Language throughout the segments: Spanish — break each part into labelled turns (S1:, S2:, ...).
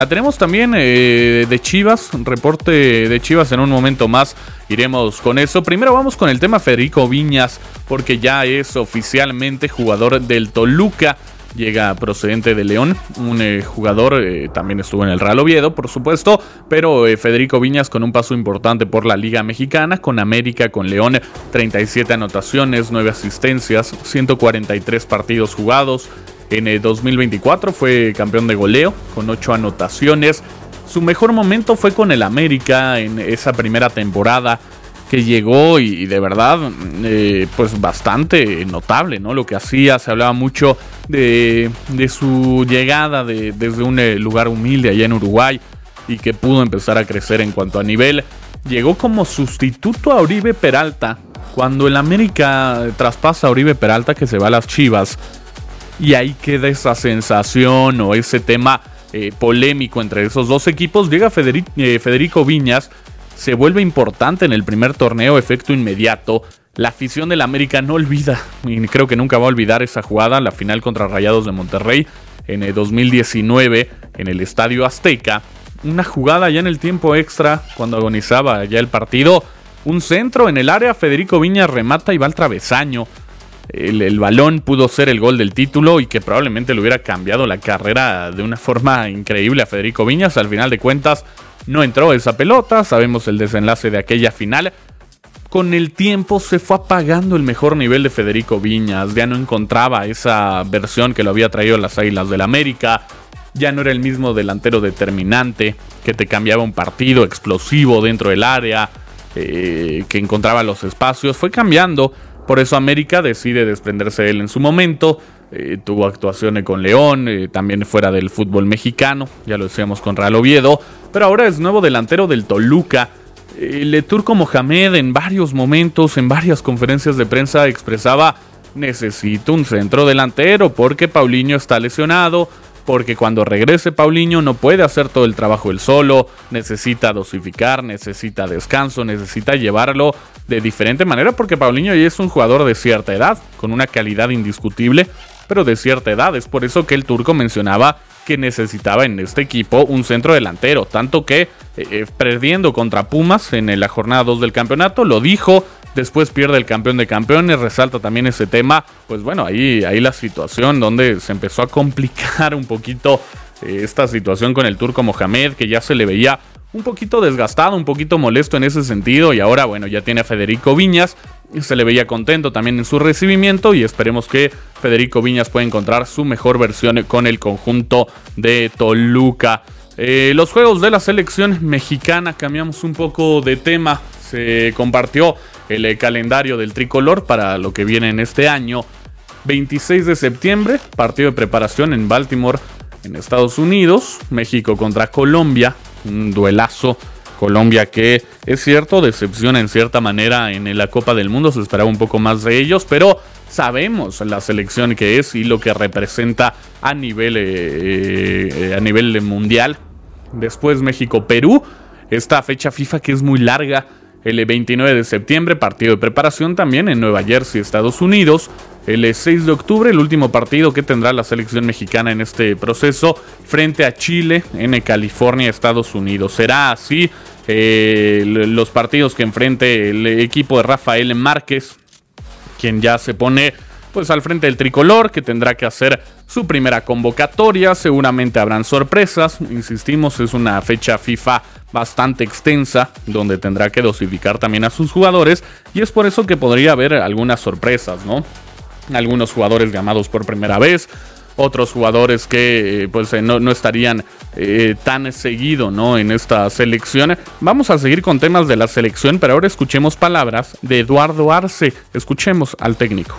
S1: Tenemos también de Chivas, reporte de Chivas en un momento más, iremos con eso. Primero vamos con el tema Federico Viñas, porque ya es oficialmente jugador del Toluca. Llega procedente de León, un jugador, también estuvo en el Real Oviedo, por supuesto, pero Federico Viñas con un paso importante por la Liga Mexicana, con América, con León, 37 anotaciones, 9 asistencias, 143 partidos jugados. En 2024 fue campeón de goleo, con 8 anotaciones. Su mejor momento fue con el América en esa primera temporada, que llegó y de verdad, pues bastante notable, ¿no? Lo que hacía, se hablaba mucho de su llegada desde un lugar humilde allá en Uruguay y que pudo empezar a crecer en cuanto a nivel. Llegó como sustituto a Oribe Peralta, cuando el América traspasa a Oribe Peralta, que se va a las Chivas, y ahí queda esa sensación o ese tema polémico entre esos dos equipos. Llega Federico Viñas, se vuelve importante en el primer torneo, efecto inmediato. La afición del América no olvida, y creo que nunca va a olvidar esa jugada, la final contra Rayados de Monterrey en el 2019 en el Estadio Azteca. Una jugada ya en el tiempo extra, cuando agonizaba ya el partido. Un centro en el área, Federico Viñas remata y va al travesaño. El balón pudo ser el gol del título y que probablemente le hubiera cambiado la carrera de una forma increíble a Federico Viñas. Al final de cuentas no entró esa pelota, sabemos el desenlace de aquella final. Con el tiempo se fue apagando el mejor nivel de Federico Viñas, ya no encontraba esa versión que lo había traído a las Águilas del América, ya no era el mismo delantero determinante, que te cambiaba un partido explosivo dentro del área, que encontraba los espacios, fue cambiando. Por eso América decide desprenderse de él en su momento. Tuvo actuaciones con León, también fuera del fútbol mexicano, ya lo decíamos con Real Oviedo, pero ahora es nuevo delantero del Toluca. El turco Mohamed en varios momentos, en varias conferencias de prensa expresaba: necesito un centro delantero porque Paulinho está lesionado, porque cuando regrese Paulinho no puede hacer todo el trabajo él solo, necesita dosificar, necesita descanso, necesita llevarlo de diferente manera, porque Paulinho ya es un jugador de cierta edad, con una calidad indiscutible, pero de cierta edad. Es por eso que el turco mencionaba que necesitaba en este equipo un centro delantero, tanto que perdiendo contra Pumas en la jornada 2 del campeonato, lo dijo. Después pierde el campeón de campeones, resalta también ese tema. Pues bueno, ahí la situación donde se empezó a complicar un poquito esta situación con el turco Mohamed, que ya se le veía un poquito desgastado, un poquito molesto en ese sentido. Y ahora, bueno, ya tiene a Federico Viñas, se le veía contento también en su recibimiento. Y esperemos que Federico Viñas pueda encontrar su mejor versión con el conjunto de Toluca. Los juegos de la selección mexicana, cambiamos un poco de tema. Se compartió el calendario del tricolor para lo que viene en este año. 26 de septiembre, partido de preparación en Baltimore, en Estados Unidos. México contra Colombia, un duelazo. Colombia que, es cierto, decepciona en cierta manera en la Copa del Mundo. Se esperaba un poco más de ellos, pero sabemos la selección que es y lo que representa a nivel mundial. Después México-Perú, esta fecha FIFA que es muy larga. El 29 de septiembre, partido de preparación también en Nueva Jersey, Estados Unidos. El 6 de octubre, el último partido que tendrá la selección mexicana en este proceso, frente a Chile en California, Estados Unidos. Será así los partidos que enfrente el equipo de Rafael Márquez, quien ya se pone pues al frente del tricolor, que tendrá que hacer su primera convocatoria. Seguramente habrán sorpresas, insistimos, es una fecha FIFA bastante extensa, donde tendrá que dosificar también a sus jugadores, y es por eso que podría haber algunas sorpresas, ¿no? Algunos jugadores llamados por primera vez, otros jugadores que no estarían tan seguido, ¿no?, en esta selección. Vamos a seguir con temas de la selección, pero ahora escuchemos palabras de Eduardo Arce. Escuchemos al técnico.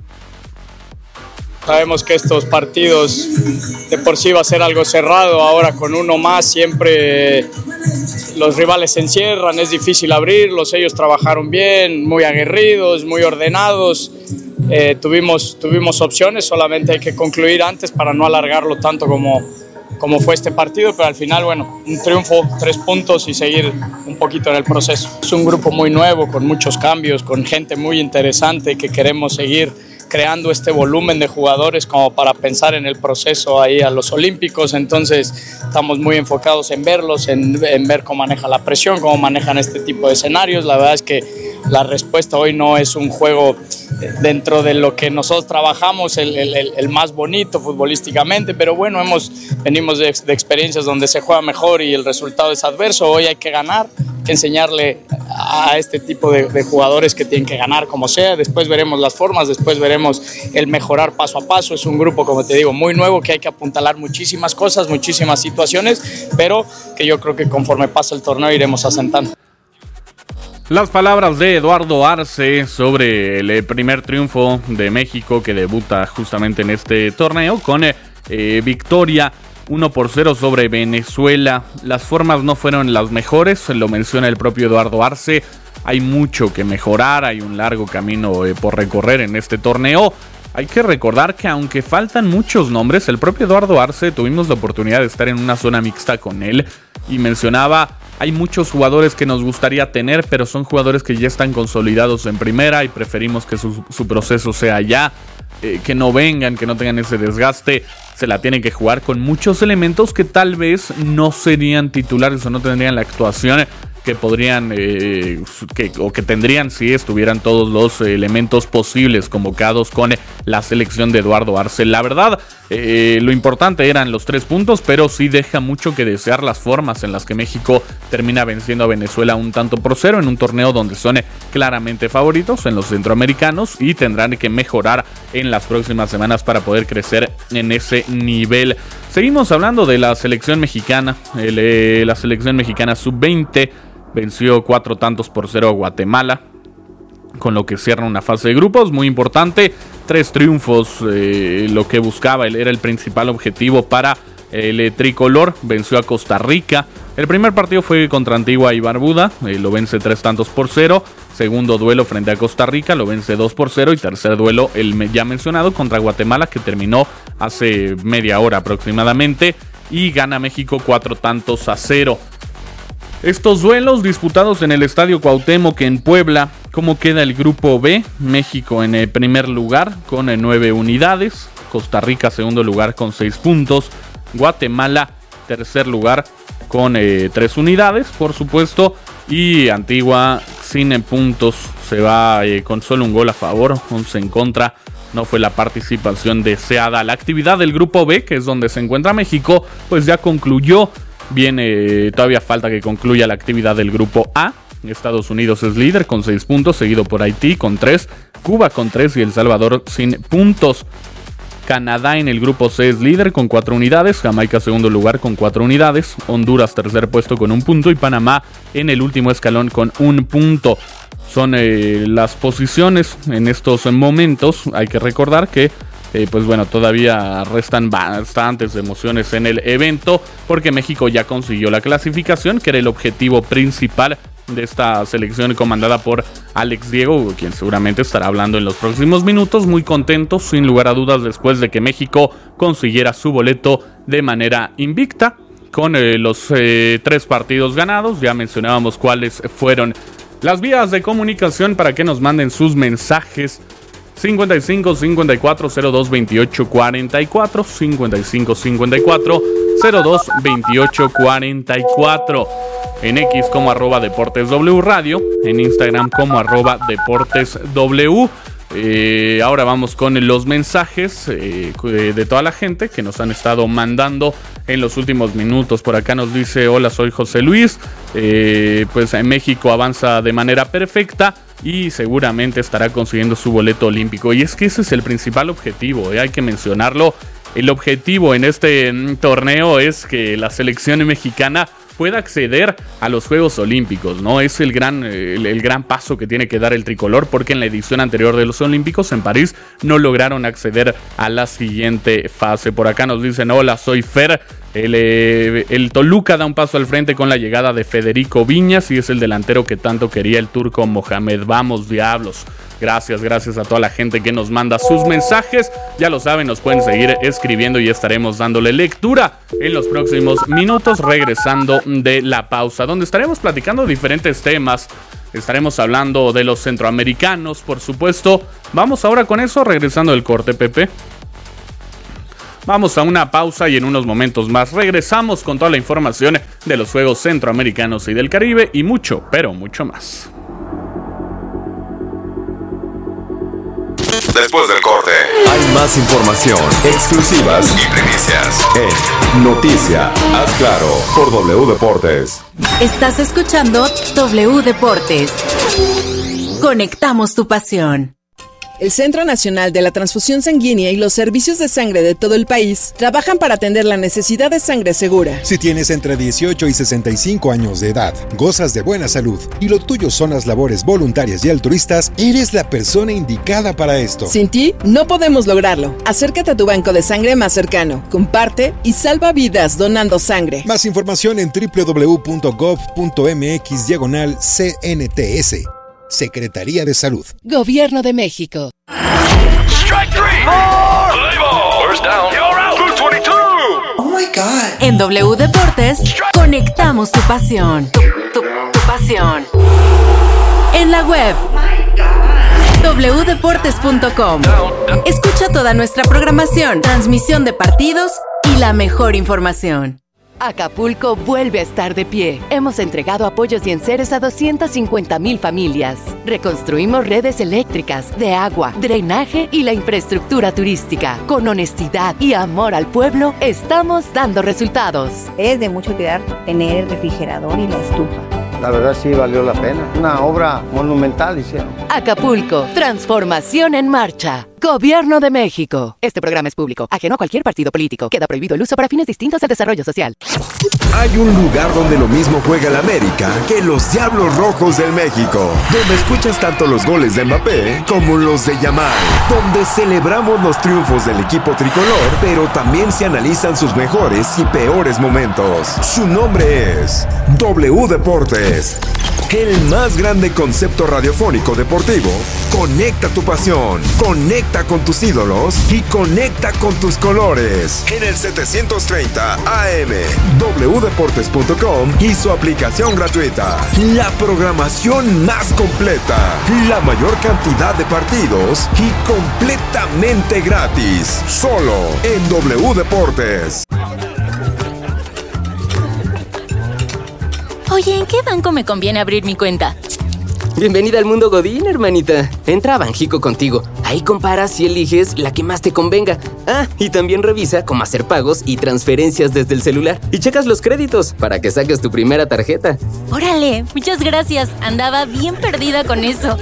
S2: Sabemos que estos partidos de por sí va a ser algo cerrado. Ahora con uno más siempre los rivales se encierran, es difícil abrirlos. Ellos trabajaron bien, muy aguerridos, muy ordenados. Tuvimos opciones, solamente hay que concluir antes para no alargarlo tanto como fue este partido, pero al final, bueno, un triunfo, 3 puntos y seguir un poquito en el proceso. Es un grupo muy nuevo, con muchos cambios, con gente muy interesante que queremos seguir creando este volumen de jugadores como para pensar en el proceso ahí a los Olímpicos. Entonces estamos muy enfocados en verlos, en ver cómo manejan la presión, cómo manejan este tipo de escenarios. La verdad es que la respuesta hoy no es un juego dentro de lo que nosotros trabajamos el más bonito futbolísticamente, pero bueno, venimos de experiencias donde se juega mejor y el resultado es adverso. Hoy hay que ganar, hay que enseñarle a este tipo de jugadores que tienen que ganar como sea. Después veremos las formas, después veremos el mejorar paso a paso. Es un grupo, como te digo, muy nuevo, que hay que apuntalar muchísimas cosas, muchísimas situaciones, pero que yo creo que conforme pasa el torneo iremos asentando.
S1: Las palabras de Eduardo Arce sobre el primer triunfo de México, que debuta justamente en este torneo con victoria 1-0 sobre Venezuela. Las formas no fueron las mejores, lo menciona el propio Eduardo Arce. Hay mucho que mejorar, hay un largo camino por recorrer en este torneo. Hay que recordar que aunque faltan muchos nombres, el propio Eduardo Arce, tuvimos la oportunidad de estar en una zona mixta con él y mencionaba: hay muchos jugadores que nos gustaría tener, pero son jugadores que ya están consolidados en primera y preferimos que su proceso sea ya, que no vengan, que no tengan ese desgaste. Se la tienen que jugar con muchos elementos que tal vez no serían titulares o no tendrían la actuación que podrían que tendrían si estuvieran todos los elementos posibles convocados con la selección de Eduardo Arce. La verdad, lo importante eran los 3 puntos, pero sí deja mucho que desear las formas en las que México termina venciendo a Venezuela 1-0 en un torneo donde son claramente favoritos en los centroamericanos y tendrán que mejorar en las próximas semanas para poder crecer en ese nivel. Seguimos hablando de la selección mexicana. La selección mexicana sub-20 venció 4-0 a Guatemala, con lo que cierra una fase de grupos muy importante. 3 triunfos, lo que buscaba, era el principal objetivo para el tricolor. Venció a Costa Rica. El primer partido fue contra Antigua y Barbuda, lo vence 3-0. Segundo duelo frente a Costa Rica, lo vence 2-0. Y tercer duelo, el ya mencionado, contra Guatemala, que terminó hace media hora aproximadamente, y gana México 4-0. Estos duelos disputados en el Estadio Cuauhtémoc en Puebla. ¿Cómo queda el grupo B? México en el primer lugar con 9 unidades. Costa Rica segundo lugar con 6 puntos. Guatemala tercer lugar con 3 unidades, por supuesto. Y Antigua sin puntos. Se va con solo un gol a favor, 11 en contra. No fue la participación deseada. La actividad del grupo B, que es donde se encuentra México, pues ya concluyó. Todavía falta que concluya la actividad del grupo A. Estados Unidos es líder con 6 puntos, seguido por Haití con 3, Cuba con 3 y El Salvador sin puntos. Canadá en el grupo C es líder con 4 unidades, Jamaica segundo lugar con 4 unidades, Honduras tercer puesto con 1 punto y Panamá en el último escalón con 1 punto. Son las posiciones en estos momentos. Hay que recordar que todavía restan bastantes emociones en el evento, porque México ya consiguió la clasificación, que era el objetivo principal de esta selección comandada por Alex Diego, quien seguramente estará hablando en los próximos minutos. Muy contentos, sin lugar a dudas, después de que México consiguiera su boleto de manera invicta, con los 3 partidos ganados. Ya mencionábamos cuáles fueron las vías de comunicación para que nos manden sus mensajes: 55 54 02 28 44, 55 54 02 28 44, en X como @DeportesW Radio, en Instagram como @DeportesW. Ahora vamos con los mensajes de toda la gente que nos han estado mandando en los últimos minutos. Por acá nos dice: hola, soy José Luis. Pues en México avanza de manera perfecta y seguramente estará consiguiendo su boleto olímpico. Y es que ese es el principal objetivo, hay que mencionarlo. El objetivo en este torneo es que la selección mexicana pueda acceder a los Juegos Olímpicos, ¿no? Es el gran paso que tiene que dar el tricolor, porque en la edición anterior de los Olímpicos en París no lograron acceder a la siguiente fase. Por acá nos dicen: hola, soy Fer. El Toluca da un paso al frente con la llegada de Federico Viñas y es el delantero que tanto quería el turco Mohamed. Vamos, diablos. Gracias a toda la gente que nos manda sus mensajes. Ya lo saben, nos pueden seguir escribiendo y estaremos dándole lectura en los próximos minutos, regresando de la pausa, donde estaremos platicando diferentes temas. Estaremos hablando de los centroamericanos, por supuesto. Vamos ahora con eso, regresando del corte, Pepe. Vamos a una pausa y en unos momentos más regresamos con toda la información de los Juegos Centroamericanos y del Caribe y mucho, pero mucho más.
S3: Después del corte, hay más información, exclusivas y primicias en Noticia, haz claro, por W Deportes.
S4: Estás escuchando W Deportes. Conectamos tu pasión.
S5: El Centro Nacional de la Transfusión Sanguínea y los servicios de sangre de todo el país trabajan para atender la necesidad de sangre segura.
S6: Si tienes entre 18 y 65 años de edad, gozas de buena salud y lo tuyo son las labores voluntarias y altruistas, eres la persona indicada para esto.
S5: Sin ti, no podemos lograrlo. Acércate a tu banco de sangre más cercano, comparte y salva vidas donando sangre.
S6: Más información en www.gov.mx/CNTS. Secretaría de Salud.
S7: Gobierno de México.
S3: Strike three. First down. You're out. 222.
S8: Oh my God.
S4: En W Deportes, conectamos tu pasión. Tu pasión. En la web. wdeportes.com. Escucha toda nuestra programación, transmisión de partidos y la mejor información.
S7: Acapulco vuelve a estar de pie. Hemos entregado apoyos y enseres a 250,000 familias. Reconstruimos redes eléctricas, de agua, drenaje y la infraestructura turística. Con honestidad y amor al pueblo, estamos dando resultados.
S9: Es de mucho cuidar tener el refrigerador y la estufa.
S10: La verdad sí valió la pena. Una obra monumental hicieron.
S7: Acapulco, transformación en marcha. Gobierno de México. Este programa es público, ajeno a cualquier partido político. Queda prohibido el uso para fines distintos al desarrollo social.
S3: Hay un lugar donde lo mismo juega el América que los Diablos Rojos del México, donde escuchas tanto los goles de Mbappé como los de Yamal, donde celebramos los triunfos del equipo tricolor, pero también se analizan sus mejores y peores momentos. Su nombre es W Deportes. El más grande concepto radiofónico deportivo. Conecta tu pasión, conecta con tus ídolos y conecta con tus colores. En el 730 AM, wdeportes.com y su aplicación gratuita. La programación más completa, la mayor cantidad de partidos y completamente gratis. Solo en W Deportes.
S11: Oye, ¿en qué banco me conviene abrir mi cuenta?
S12: Bienvenida al mundo Godín, hermanita. Entra a Banjico Contigo. Ahí comparas y eliges la que más te convenga. Ah, y también revisa cómo hacer pagos y transferencias desde el celular. Y checas los créditos para que saques tu primera tarjeta.
S11: Órale, muchas gracias. Andaba bien perdida con eso.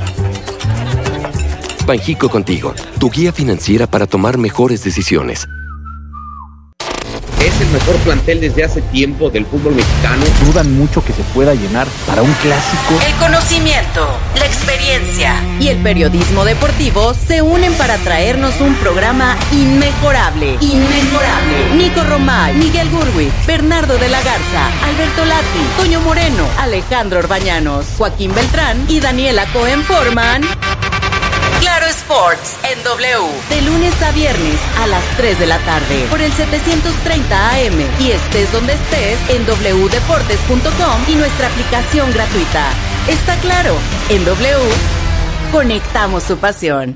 S13: Banjico Contigo, tu guía financiera para tomar mejores decisiones.
S14: Es el mejor plantel desde hace tiempo del fútbol mexicano.
S15: Dudan mucho que se pueda llenar para un clásico.
S4: El conocimiento, la experiencia y el periodismo deportivo se unen para traernos un programa inmejorable. Nico Romay, Miguel Gurwitz, Bernardo de la Garza, Alberto Lati, Toño Moreno, Alejandro Orbañanos, Joaquín Beltrán y Daniela Cohen forman Claro Sports en W, de lunes a viernes a las 3 de la tarde por el 730 AM y estés donde estés en wdeportes.com y nuestra aplicación gratuita. Está claro, en W conectamos su pasión.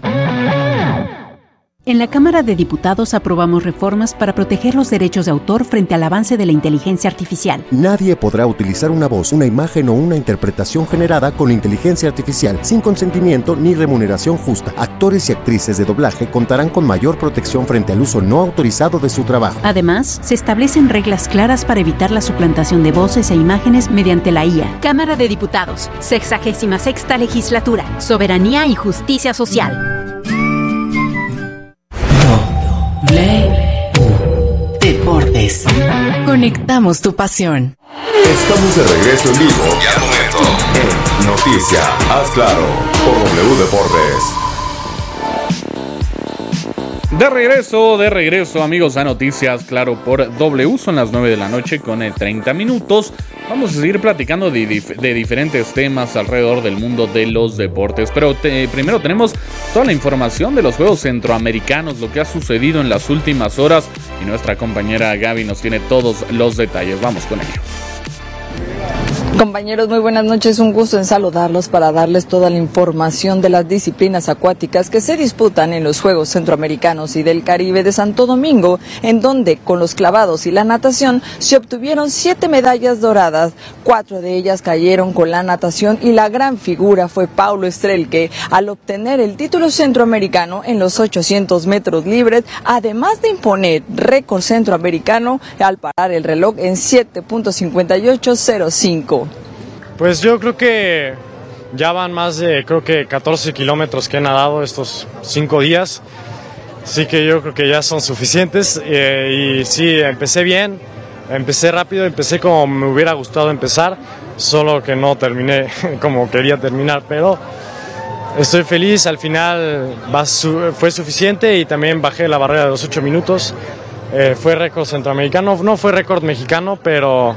S16: En la Cámara de Diputados aprobamos reformas para proteger los derechos de autor frente al avance de la inteligencia artificial.
S17: Nadie podrá utilizar una voz, una imagen o una interpretación generada con inteligencia artificial sin consentimiento ni remuneración justa. Actores y actrices de doblaje contarán con mayor protección frente al uso no autorizado de su trabajo.
S16: Además, se establecen reglas claras para evitar la suplantación de voces e imágenes mediante la IA.
S18: Cámara de Diputados, 66ª Legislatura, Soberanía y Justicia Social.
S4: Deportes. Conectamos tu pasión.
S3: Estamos de regreso en vivo y al momento en Noticia, haz claro, por W Deportes.
S1: De regreso, amigos, a Noticias, claro, por W. Son las 9 de la noche con 30 minutos. Vamos a seguir platicando de diferentes temas alrededor del mundo de los deportes. Pero primero tenemos toda la información de los Juegos Centroamericanos, lo que ha sucedido en las últimas horas. Y nuestra compañera Gaby nos tiene todos los detalles. Vamos con ello.
S19: Compañeros, muy buenas noches, un gusto en saludarlos para darles toda la información de las disciplinas acuáticas que se disputan en los Juegos Centroamericanos y del Caribe de Santo Domingo, en donde con los clavados y la natación se obtuvieron 7 medallas doradas, 4 de ellas cayeron con la natación y la gran figura fue Paulo Estrelque al obtener el título centroamericano en los 800 metros libres, además de imponer récord centroamericano al parar el reloj en 7.5805.
S20: Pues yo creo que ya van más de 14 kilómetros que he nadado estos 5 días, así que yo creo que ya son suficientes y sí, empecé bien, empecé rápido, empecé como me hubiera gustado empezar, solo que no terminé como quería terminar, pero estoy feliz, al final fue suficiente y también bajé la barrera de los 8 minutos, fue récord centroamericano, no fue récord mexicano, pero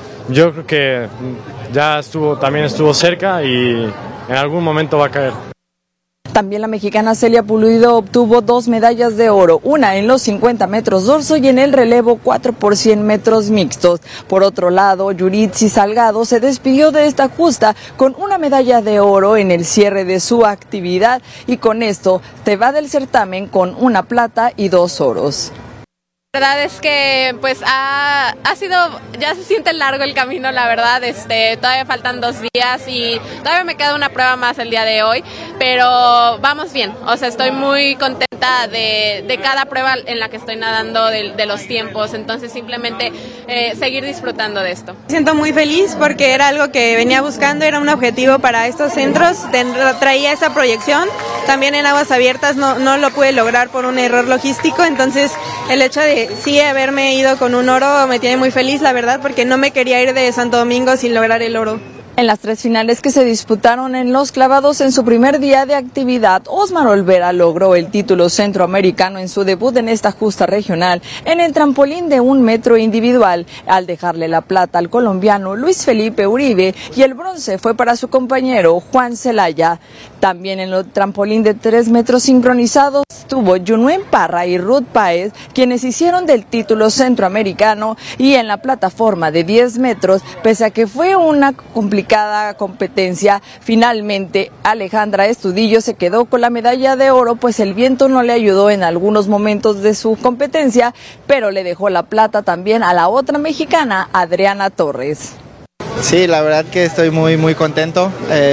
S20: yo creo que ya también estuvo cerca y en algún momento va a caer.
S19: También la mexicana Celia Pulido obtuvo 2 medallas de oro, una en los 50 metros dorso y en el relevo 4 por 100 metros mixtos. Por otro lado, Yuritsi Salgado se despidió de esta justa con una medalla de oro en el cierre de su actividad y con esto te va del certamen con una plata y 2 oros.
S21: La verdad es que pues ha sido, ya se siente largo el camino, la verdad, todavía faltan 2 días y todavía me queda una prueba más el día de hoy, pero vamos bien, o sea, estoy muy contenta de cada prueba en la que estoy nadando, de los tiempos, entonces simplemente seguir disfrutando de esto.
S22: Me siento muy feliz porque era algo que venía buscando, era un objetivo para estos centros, traía esa proyección, también en aguas abiertas no lo pude lograr por un error logístico, entonces el hecho de sí haberme ido con un oro me tiene muy feliz, la verdad, porque no me quería ir de Santo Domingo sin lograr el oro.
S19: En las 3 finales que se disputaron en los clavados en su primer día de actividad, Osmar Olvera logró el título centroamericano en su debut en esta justa regional en el trampolín de 1 metro individual, al dejarle la plata al colombiano Luis Felipe Uribe y el bronce fue para su compañero Juan Celaya. También en el trampolín de 3 metros sincronizados estuvo Junuen Parra y Ruth Páez, quienes hicieron del título centroamericano, y en la plataforma de 10 metros, pese a que fue una complicada competencia, finalmente Alejandra Estudillo se quedó con la medalla de oro, pues el viento no le ayudó en algunos momentos de su competencia, pero le dejó la plata también a la otra mexicana, Adriana Torres.
S23: Sí, la verdad que estoy muy contento.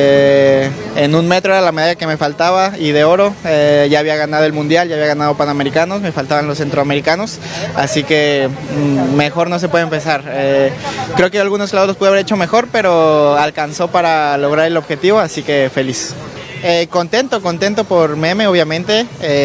S23: En 1 metro era la medalla que me faltaba y de oro. Ya había ganado el mundial, ya había ganado panamericanos, me faltaban los centroamericanos, así que mejor no se puede empezar. Creo que algunos clavos los pude haber hecho mejor, pero alcanzó para lograr el objetivo, así que feliz. Contento por Meme, obviamente.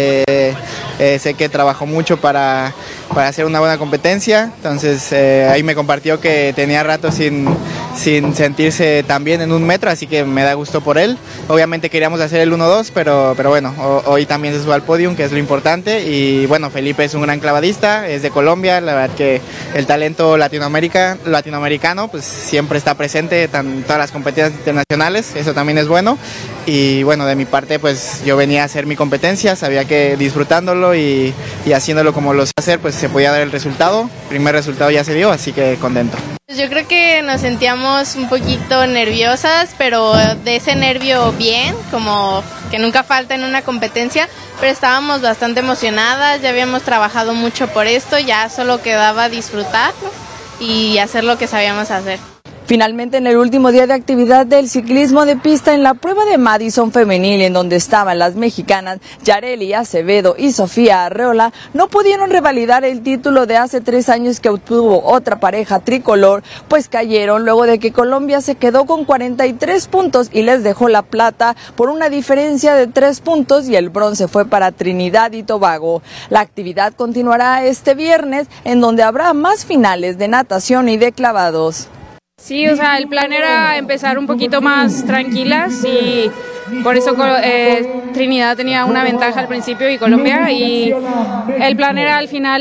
S23: Sé que trabajó mucho para hacer una buena competencia, entonces ahí me compartió que tenía rato sin sentirse tan bien en 1 metro, así que me da gusto por él. Obviamente queríamos hacer el 1-2, pero bueno, hoy también se sube al podium, que es lo importante, y bueno, Felipe es un gran clavadista, es de Colombia, la verdad que el talento latinoamericano pues siempre está presente en todas las competencias internacionales, eso también es bueno, y bueno, de mi parte pues yo venía a hacer mi competencia, sabía que disfrutándolo y haciéndolo como lo sé hacer, pues se podía dar el resultado. El primer resultado ya se dio, así que contento.
S21: Yo creo que nos sentíamos un poquito nerviosas, pero de ese nervio bien, como que nunca falta en una competencia, pero estábamos bastante emocionadas, ya habíamos trabajado mucho por esto, ya solo quedaba disfrutarlo y hacer lo que sabíamos hacer.
S19: Finalmente, en el último día de actividad del ciclismo de pista en la prueba de Madison femenil, en donde estaban las mexicanas Yareli Acevedo y Sofía Arreola, no pudieron revalidar el título de hace 3 años que obtuvo otra pareja tricolor, pues cayeron luego de que Colombia se quedó con 43 puntos y les dejó la plata por una diferencia de 3 puntos y el bronce fue para Trinidad y Tobago. La actividad continuará este viernes, en donde habrá más finales de natación y de clavados.
S24: Sí, o sea, el plan era empezar un poquito más tranquilas y por eso Trinidad tenía una ventaja al principio y Colombia, y el plan era al final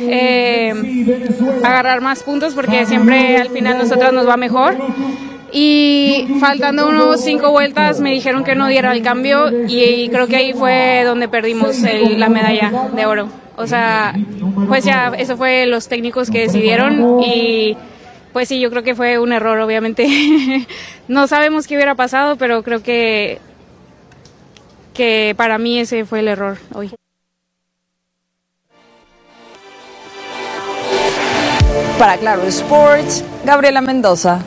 S24: agarrar más puntos porque siempre al final nosotras nos va mejor. Y faltando unos 5 vueltas me dijeron que no diera el cambio y creo que ahí fue donde perdimos la medalla de oro. O sea, pues ya eso fue los técnicos que decidieron y pues sí, yo creo que fue un error, obviamente. No sabemos qué hubiera pasado, pero creo que para mí ese fue el error hoy.
S19: Para Claro Sports, Gabriela Mendoza.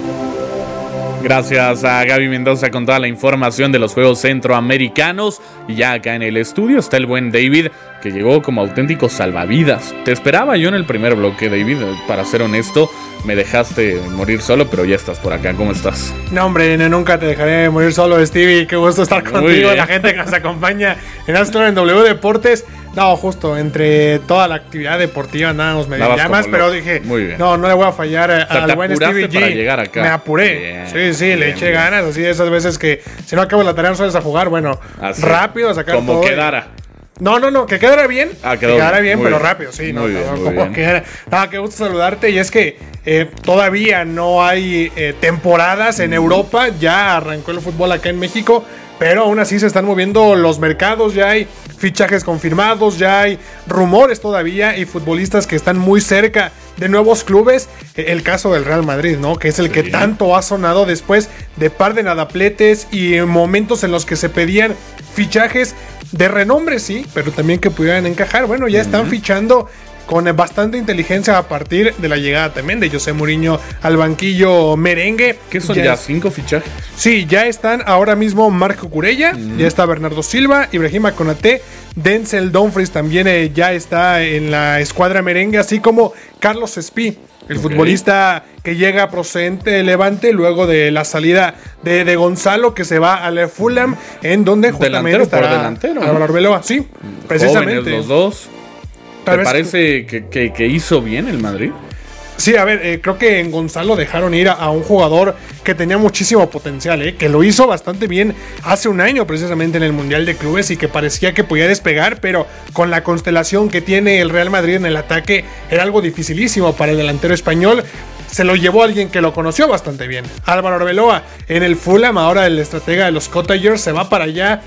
S1: Gracias a Gaby Mendoza con toda la información de los Juegos Centroamericanos. Y ya acá en el estudio está el buen David, que llegó como auténtico salvavidas. Te esperaba yo en el primer bloque, David. Para ser honesto, me dejaste morir solo, pero ya estás por acá. ¿Cómo estás?
S2: No, hombre, nunca te dejaré morir solo, Stevie. Qué gusto estar contigo, la gente que nos acompaña en Astro en W Deportes. No, justo, entre toda la actividad deportiva andábamos medio llamas, pero dije, no le voy a fallar al buen Stevie G.
S1: Para llegar acá.
S2: Me apuré. Bien, sí, le eché ganas, así de esas veces que si no acabo la tarea no sales a jugar, bueno, así, rápido a sacar
S1: como
S2: todo.
S1: Como quedara.
S2: No, que quedara bien.
S1: Quedara
S2: bien, pero rápido, sí. Qué gusto saludarte. Y es que todavía no hay temporadas en Europa. Ya arrancó el fútbol acá en México, pero aún así se están moviendo los mercados. Ya hay fichajes confirmados, ya hay rumores todavía y futbolistas que están muy cerca de nuevos clubes. El caso del Real Madrid, ¿no? Que es el que tanto ha sonado después de par de nadapletes y momentos en los que se pedían fichajes de renombre, sí, pero también que pudieran encajar. Bueno, ya están fichando con bastante inteligencia a partir de la llegada también de José Mourinho al banquillo merengue.
S1: ¿Qué son ya 5 fichajes?
S2: Sí, ya están ahora mismo Marco Curella, ya está Bernardo Silva, Ibrahima Konaté, Denzel Dumfries también ya está en la escuadra merengue, así como Carlos Espí, el futbolista que llega procedente de Levante luego de la salida de Gonzalo, que se va al Fulham, en donde justamente estará
S1: delantero,
S2: Álvaro Arbeloa. Sí, precisamente.
S1: Jóvenes los dos. ¿Te parece que hizo bien el Madrid?
S2: Sí, a ver, creo que en Gonzalo dejaron ir a un jugador que tenía muchísimo potencial, que lo hizo bastante bien hace un año precisamente en el Mundial de Clubes y que parecía que podía despegar, pero con la constelación que tiene el Real Madrid en el ataque era algo dificilísimo para el delantero español. Se lo llevó alguien que lo conoció bastante bien, Álvaro Arbeloa, en el Fulham. Ahora el estratega de los Cottagers se va para allá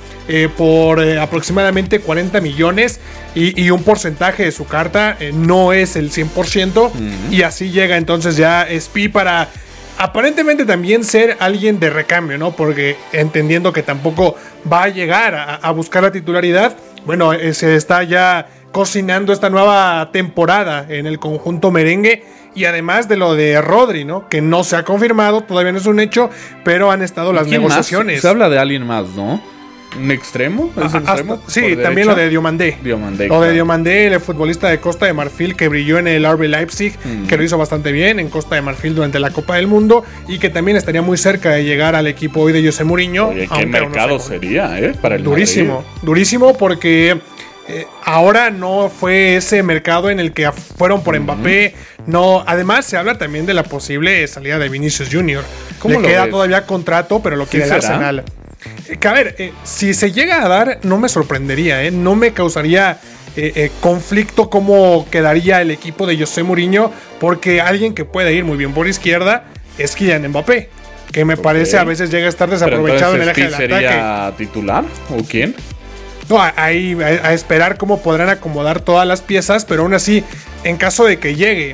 S2: por aproximadamente 40 millones y un porcentaje de su carta no es el 100%, y así llega entonces ya Espí para aparentemente también ser alguien de recambio, ¿no? Porque entendiendo que tampoco va a llegar a buscar la titularidad, bueno, se está ya cocinando esta nueva temporada en el conjunto merengue. Y además de lo de Rodri, ¿no? Que no se ha confirmado, todavía no es un hecho, pero han estado las negociaciones.
S1: Más? Se habla de alguien más, ¿no? ¿Un extremo?
S2: Sí, también lo de Diomandé. Lo de Diomandé, el futbolista de Costa de Marfil que brilló en el RB Leipzig, que lo hizo bastante bien en Costa de Marfil durante la Copa del Mundo y que también estaría muy cerca de llegar al equipo hoy de José Mourinho.
S1: Oye, ¿qué mercado sería, para el
S2: Durísimo,
S1: Madrid?
S2: Durísimo porque ahora no fue ese mercado en el que fueron por Mbappé. No, además se habla también de la posible salida de Vinicius Junior. Le queda todavía contrato, pero lo quiere el Arsenal. Que a ver, si se llega a dar, no me sorprendería, no me causaría conflicto cómo quedaría el equipo de José Mourinho, porque alguien que puede ir muy bien por izquierda es Kylian Mbappé, que me parece a veces llega a estar desaprovechado en el eje del ataque.
S1: ¿Sería titular o quién?
S2: No, ahí a esperar cómo podrán acomodar todas las piezas, pero aún así, en caso de que llegue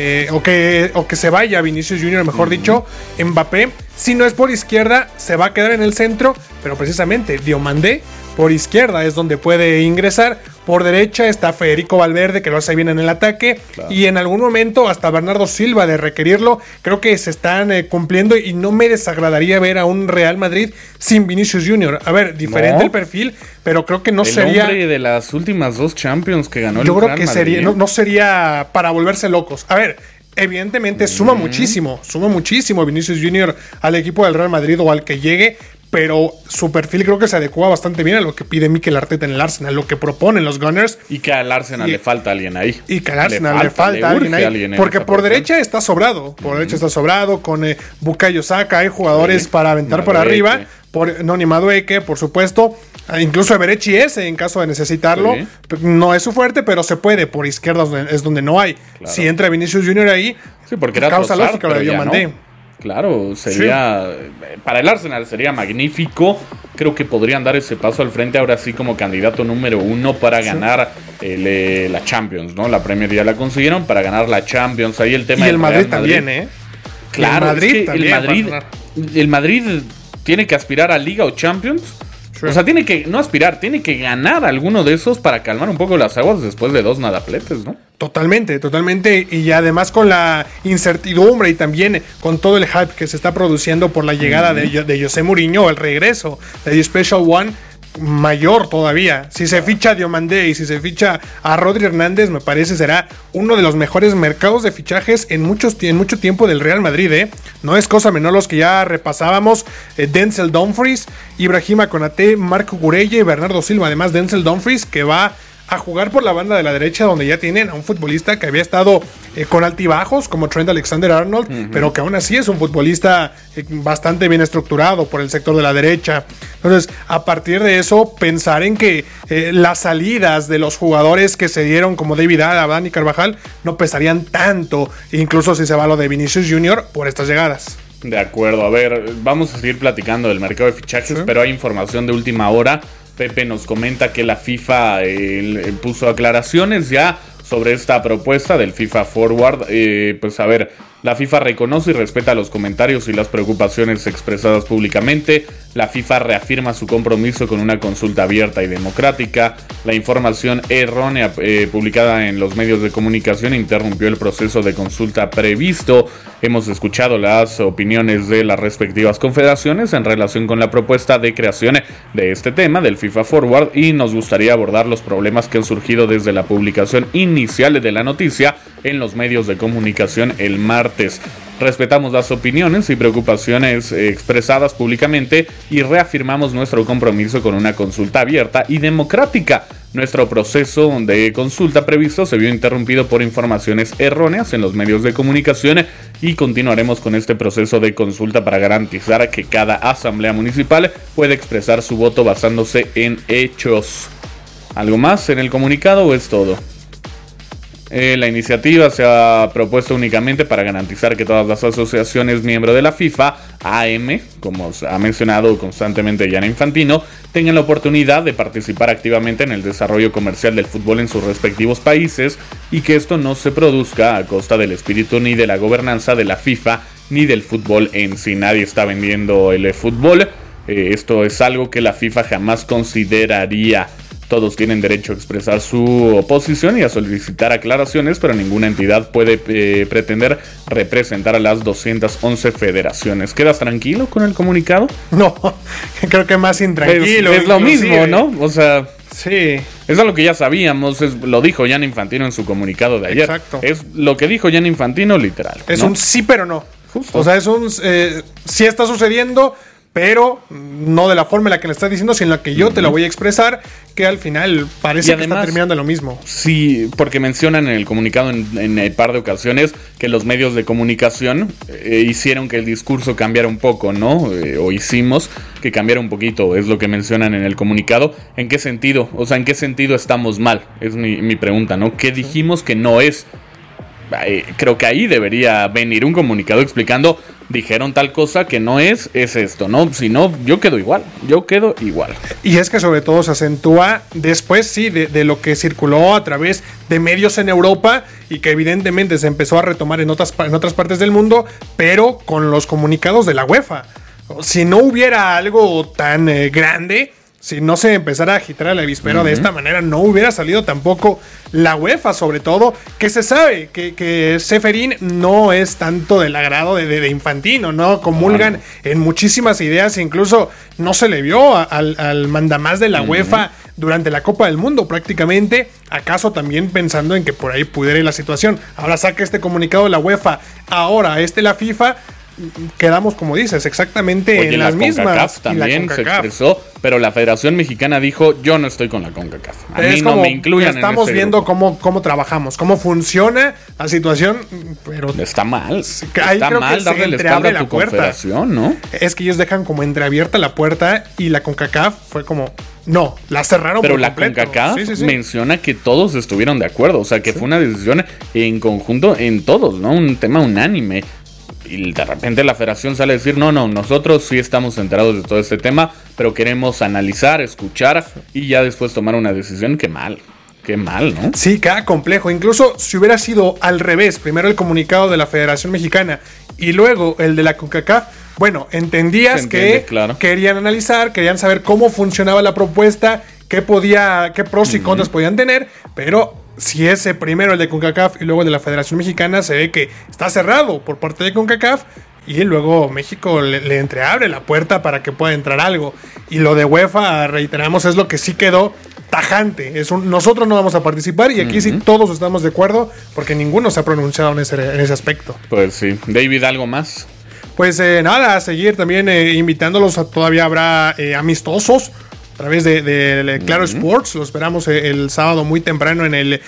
S2: o que se vaya Vinicius Junior, mejor dicho, Mbappé, si no es por izquierda, se va a quedar en el centro, pero precisamente Diomandé por izquierda es donde puede ingresar. Por derecha está Federico Valverde, que lo hace bien en el ataque, y en algún momento hasta Bernardo Silva de requerirlo. Creo que se están cumpliendo y no me desagradaría ver a un Real Madrid sin Vinicius Junior. A ver, diferente el perfil, pero creo que no sería...
S1: El hombre de las últimas 2 Champions que ganó el
S2: Real
S1: Madrid.
S2: Yo creo que no sería para volverse locos. A ver, evidentemente suma muchísimo Vinicius Junior al equipo del Real Madrid o al que llegue, pero su perfil creo que se adecua bastante bien a lo que pide Mikel Arteta en el Arsenal, lo que proponen los Gunners.
S1: Y que al Arsenal le falta alguien ahí.
S2: Y que al Arsenal le falta alguien ahí. Porque por derecha está sobrado. Por derecha está sobrado. Con Bukayo Saka hay jugadores para aventar por arriba. Ni Madueke, por supuesto. Incluso Eberechi en caso de necesitarlo. No es su fuerte, pero se puede. Por izquierda es donde no hay. Si entra Vinicius Junior ahí,
S1: porque era
S2: causa lógica lo que yo mandé.
S1: Claro, sería para el Arsenal sería magnífico. Creo que podrían dar ese paso al frente ahora sí como candidato número 1 para ganar la Champions, ¿no? La Premier ya la consiguieron, para ganar la Champions. Ahí el tema
S2: y el Madrid también,
S1: Claro,
S2: el Madrid
S1: es que
S2: también.
S1: el Madrid tiene que aspirar a Liga o Champions. Sí. O sea, tiene que no aspirar, tiene que ganar alguno de esos para calmar un poco las aguas después de 2 nadapletes, ¿no?
S2: Totalmente. Y además con la incertidumbre y también con todo el hype que se está produciendo por la llegada de José Mourinho, el regreso de The Special One, mayor todavía. Si se ficha a Diomandé y si se ficha a Rodri Hernández, me parece será uno de los mejores mercados de fichajes en mucho tiempo del Real Madrid, ¿eh? No es cosa menor los que ya repasábamos. Denzel Dumfries, Ibrahima Konaté, Marco Gureye y Bernardo Silva. Además, Denzel Dumfries, que va a jugar por la banda de la derecha, donde ya tienen a un futbolista que había estado con altibajos como Trent Alexander-Arnold, pero que aún así es un futbolista bastante bien estructurado por el sector de la derecha. Entonces, a partir de eso, pensar en que las salidas de los jugadores que se dieron, como David Alaba, Dani Carvajal, no pesarían tanto, incluso si se va lo de Vinicius Junior por estas llegadas.
S1: De acuerdo, a ver, vamos a seguir platicando del mercado de fichajes, pero hay información de última hora. Pepe nos comenta que la FIFA puso aclaraciones ya sobre esta propuesta del FIFA Forward. Pues a ver, la FIFA reconoce y respeta los comentarios y las preocupaciones expresadas públicamente. La FIFA reafirma su compromiso con una consulta abierta y democrática. La información errónea publicada en los medios de comunicación interrumpió el proceso de consulta previsto. Hemos escuchado las opiniones de las respectivas confederaciones en relación con la propuesta de creación de este tema del FIFA Forward y nos gustaría abordar los problemas que han surgido desde la publicación inicial de la noticia en los medios de comunicación el martes. Respetamos las opiniones y preocupaciones expresadas públicamente y reafirmamos nuestro compromiso con una consulta abierta y democrática. Nuestro proceso de consulta previsto se vio interrumpido por informaciones erróneas en los medios de comunicación y continuaremos con este proceso de consulta para garantizar que cada asamblea municipal pueda expresar su voto basándose en hechos. ¿Algo más en el comunicado o es todo? La iniciativa se ha propuesto únicamente para garantizar que todas las asociaciones miembros de la FIFA, AM, como ha mencionado constantemente Gianni Infantino, tengan la oportunidad de participar activamente en el desarrollo comercial del fútbol en sus respectivos países y que esto no se produzca a costa del espíritu ni de la gobernanza de la FIFA ni del fútbol en sí. Nadie está vendiendo el fútbol. Esto es algo que la FIFA jamás consideraría. Todos tienen derecho a expresar su oposición y a solicitar aclaraciones, pero ninguna entidad puede pretender representar a las 211 federaciones. ¿Quedas tranquilo con el comunicado?
S2: No, creo que más intranquilo.
S1: Es lo mismo, ¿no? O sea,
S2: sí.
S1: Es algo que ya sabíamos, lo dijo Gianni Infantino en su comunicado de ayer.
S2: Exacto.
S1: Es lo que dijo Gianni Infantino literal.
S2: Es
S1: ¿no?
S2: Un sí pero no.
S1: Justo.
S2: O sea, es un sí está sucediendo, pero no de la forma en la que le estás diciendo, sino en la que yo te la voy a expresar, que al final parece que está terminando lo mismo.
S1: Sí, porque mencionan en el comunicado en el par de ocasiones que los medios de comunicación hicieron que el discurso cambiara un poco, ¿no? O hicimos que cambiara un poquito, es lo que mencionan en el comunicado. ¿En qué sentido? O sea, ¿en qué sentido estamos mal? Es mi pregunta, ¿no? ¿Qué dijimos que no es? Creo que ahí debería venir un comunicado explicando, dijeron tal cosa que no es esto, ¿no? Si no, yo quedo igual.
S2: Y es que sobre todo se acentúa después, sí, de lo que circuló a través de medios en Europa y que evidentemente se empezó a retomar en otras partes del mundo, pero con los comunicados de la UEFA. Si no hubiera algo tan grande, si no se empezara a agitar el avispero de esta manera, no hubiera salido tampoco la UEFA, sobre todo, que se sabe que Ceferín no es tanto del agrado de Infantino, ¿no? Comulgan en muchísimas ideas, incluso no se le vio al mandamás de la UEFA durante la Copa del Mundo prácticamente, acaso también pensando en que por ahí pudiera ir la situación. Ahora saca este comunicado de la UEFA, ahora la FIFA. Quedamos, como dices, exactamente en las mismas.
S1: CONCACAF también se expresó, pero la Federación Mexicana dijo: yo no estoy con la CONCACAF. A mí no me incluyan.
S2: Estamos viendo cómo trabajamos, cómo funciona la situación, pero
S1: está mal.
S2: Está mal
S1: darle la espalda a tu confederación, ¿no?
S2: Es que ellos dejan como entreabierta la puerta y la CONCACAF fue como: no, la cerraron.
S1: Pero la CONCACAF menciona que todos estuvieron de acuerdo, o sea que fue una decisión en conjunto en todos, ¿no? Un tema unánime. Y de repente la federación sale a decir: no, nosotros sí estamos enterados de todo este tema, pero queremos analizar, escuchar y ya después tomar una decisión. Qué mal. Qué mal, ¿no?
S2: Sí, queda complejo. Incluso si hubiera sido al revés, primero el comunicado de la Federación Mexicana y luego el de la CONCACAF, bueno, entendías que querían analizar, querían saber cómo funcionaba la propuesta, qué pros y contras podían tener, pero si es primero el de CONCACAF y luego el de la Federación Mexicana, se ve que está cerrado por parte de CONCACAF y luego México le entreabre la puerta para que pueda entrar algo. Y lo de UEFA, reiteramos, es lo que sí quedó tajante. Nosotros no vamos a participar y aquí sí todos estamos de acuerdo porque ninguno se ha pronunciado en ese aspecto.
S1: Pues sí. David, ¿algo más?
S2: Pues nada, a seguir también invitándolos. Todavía habrá amistosos a través de Claro Sports. Lo esperamos el sábado muy temprano en el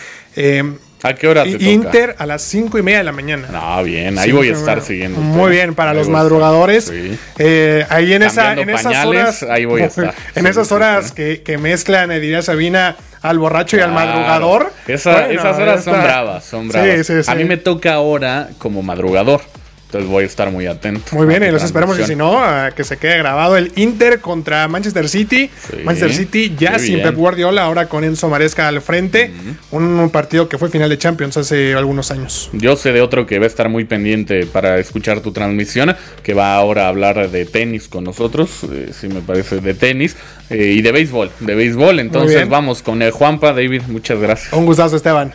S1: ¿a qué hora te
S2: Inter
S1: toca?
S2: A las 5:30 de la mañana.
S1: Ah, bien, ahí voy a estar siguiendo.
S2: Muy bien, para los madrugadores.
S1: Sí.
S2: Ahí en esas
S1: pañales,
S2: horas.
S1: Ahí voy a estar.
S2: En esas horas que mezclan, diría Sabina, al borracho y al madrugador.
S1: Esas horas son bravas, son bravas.
S2: Sí.
S1: A mí me toca ahora como madrugador. Entonces voy a estar muy atento.
S2: Muy bien, y los esperamos. Y si no, que se quede grabado el Inter contra Manchester City. Sí, Manchester City ya sin Pep Guardiola, ahora con Enzo Maresca al frente. Un partido que fue final de Champions hace algunos años.
S1: Yo sé de otro que va a estar muy pendiente para escuchar tu transmisión, que va ahora a hablar de tenis con nosotros, sí me parece, de tenis y de béisbol. Entonces vamos con Juanpa. David, muchas gracias.
S2: Un gustazo, Esteban.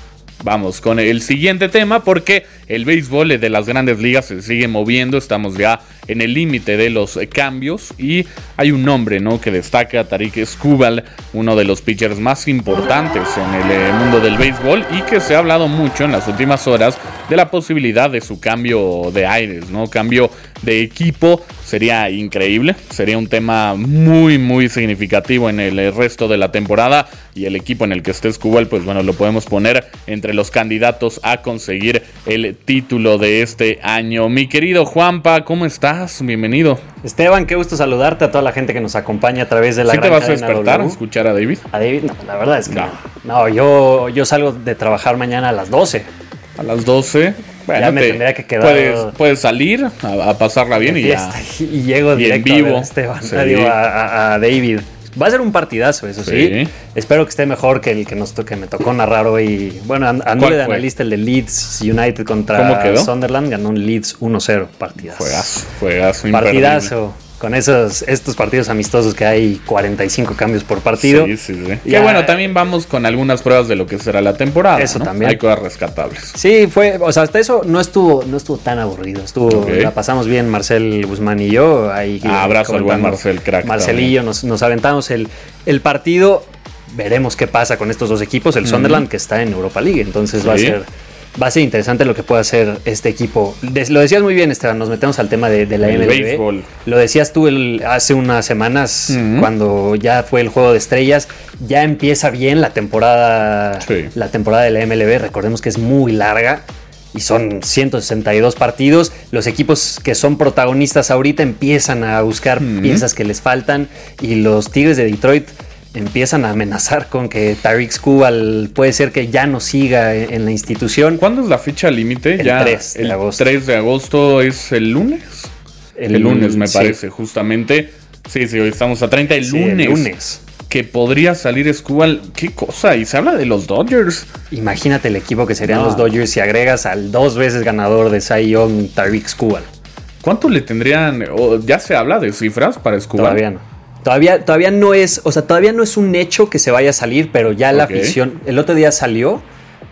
S1: Vamos con el siguiente tema porque el béisbol de las grandes ligas se sigue moviendo. Estamos ya en el límite de los cambios y hay un nombre, ¿no?, que destaca, Tarik Skubal, uno de los pitchers más importantes en el mundo del béisbol y que se ha hablado mucho en las últimas horas de la posibilidad de su cambio de aires, ¿no? Cambio de equipo. Sería increíble, sería un tema muy muy significativo en el resto de la temporada y el equipo en el que esté Skubal, pues bueno, lo podemos poner entre los candidatos a conseguir el título de este año. Mi querido Juanpa, ¿cómo estás? Bienvenido.
S5: Esteban, qué gusto saludarte, a toda la gente que nos acompaña a través de la gran cadena.
S1: ¿Sí te vas a despertar a escuchar a David?
S5: A David, no, la verdad es que no. Yo salgo de trabajar mañana a las 12.
S1: A las 12. Bueno,
S5: ya me tendría que quedar.
S1: Puedes salir a pasarla bien y ya.
S5: Y llego directo
S1: en vivo.
S5: A Esteban, a David. Va a ser un partidazo, eso sí. Espero que esté mejor que el que me tocó narrar hoy. Bueno, anduve de analista el de Leeds United contra Sunderland. Ganó un Leeds 1-0. Partidazo.
S1: Juegazo.
S5: Partidazo. Con estos partidos amistosos que hay 45 cambios por partido.
S1: Sí. Que bueno, también vamos con algunas pruebas de lo que será la temporada.
S5: Eso, ¿no? También.
S1: Hay cosas rescatables.
S5: Sí, hasta eso no estuvo tan aburrido. La pasamos bien Marcel Guzmán y yo. Ahí
S1: abrazo al buen Marcel, crack.
S5: Marcelillo, nos aventamos el partido. Veremos qué pasa con estos dos equipos. El Sunderland, que está en Europa League, entonces va a ser interesante lo que pueda hacer este equipo. Lo decías muy bien, Esteban, nos metemos al tema de la MLB.
S1: Béisbol.
S5: Lo decías tú hace unas semanas, cuando ya fue el Juego de Estrellas. Ya empieza bien la temporada de la MLB. Recordemos que es muy larga y son 162 partidos. Los equipos que son protagonistas ahorita empiezan a buscar piezas que les faltan y los Tigres de Detroit empiezan a amenazar con que Tarik Skubal puede ser que ya no siga en la institución.
S1: ¿Cuándo es la fecha límite?
S5: El 3 de agosto.
S1: 3 de agosto es el lunes. El lunes me parece, justamente. Sí, hoy estamos a 30. El lunes. Que podría salir Skubal. ¿Qué cosa? Y se habla de los Dodgers.
S5: Imagínate el equipo que serían los Dodgers si agregas al 2 veces ganador de Cy Young, Tarik Skubal.
S1: ¿Cuánto le tendrían? ¿Ya se habla de cifras para Skubal?
S5: Todavía no. Todavía no es, todavía no es un hecho que se vaya a salir, pero ya la afición, el otro día salió,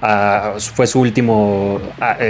S5: fue su último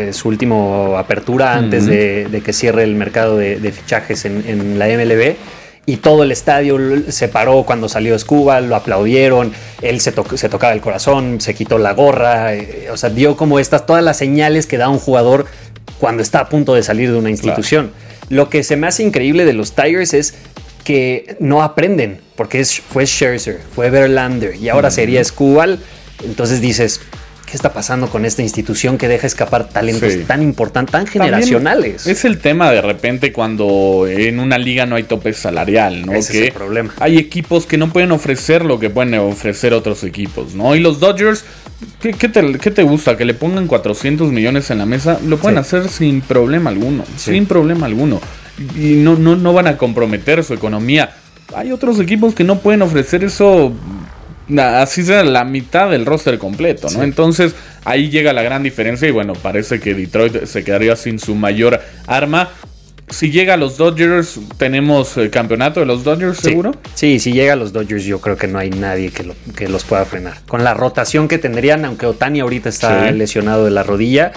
S5: apertura antes de que cierre el mercado de fichajes en la MLB, y todo el estadio se paró cuando salió Skubal, lo aplaudieron, él se tocaba el corazón, se quitó la gorra, dio como todas las señales que da un jugador cuando está a punto de salir de una institución. Claro. Lo que se me hace increíble de los Tigers es que no aprenden, porque fue Scherzer, fue Verlander y ahora sería Skubal. Entonces dices, ¿qué está pasando con esta institución que deja escapar talentos tan importantes, tan generacionales?
S1: También es el tema de repente cuando en una liga no hay tope salarial, ¿no?
S5: Ese es el problema.
S1: Hay equipos que no pueden ofrecer lo que pueden ofrecer otros equipos, ¿no? Y los Dodgers, ¿qué te gusta? Que le pongan 400 millones en la mesa, lo pueden hacer sin problema alguno, sin problema alguno. Y no van a comprometer su economía. Hay otros equipos que no pueden ofrecer eso así sea la mitad del roster completo, ¿no? Sí. Entonces ahí llega la gran diferencia y bueno, parece que Detroit se quedaría sin su mayor arma. Si llega a los Dodgers, ¿tenemos el campeonato de los Dodgers seguro?
S5: Sí, si llega a los Dodgers yo creo que no hay nadie que los pueda frenar. Con la rotación que tendrían, aunque Ohtani ahorita está lesionado de la rodilla,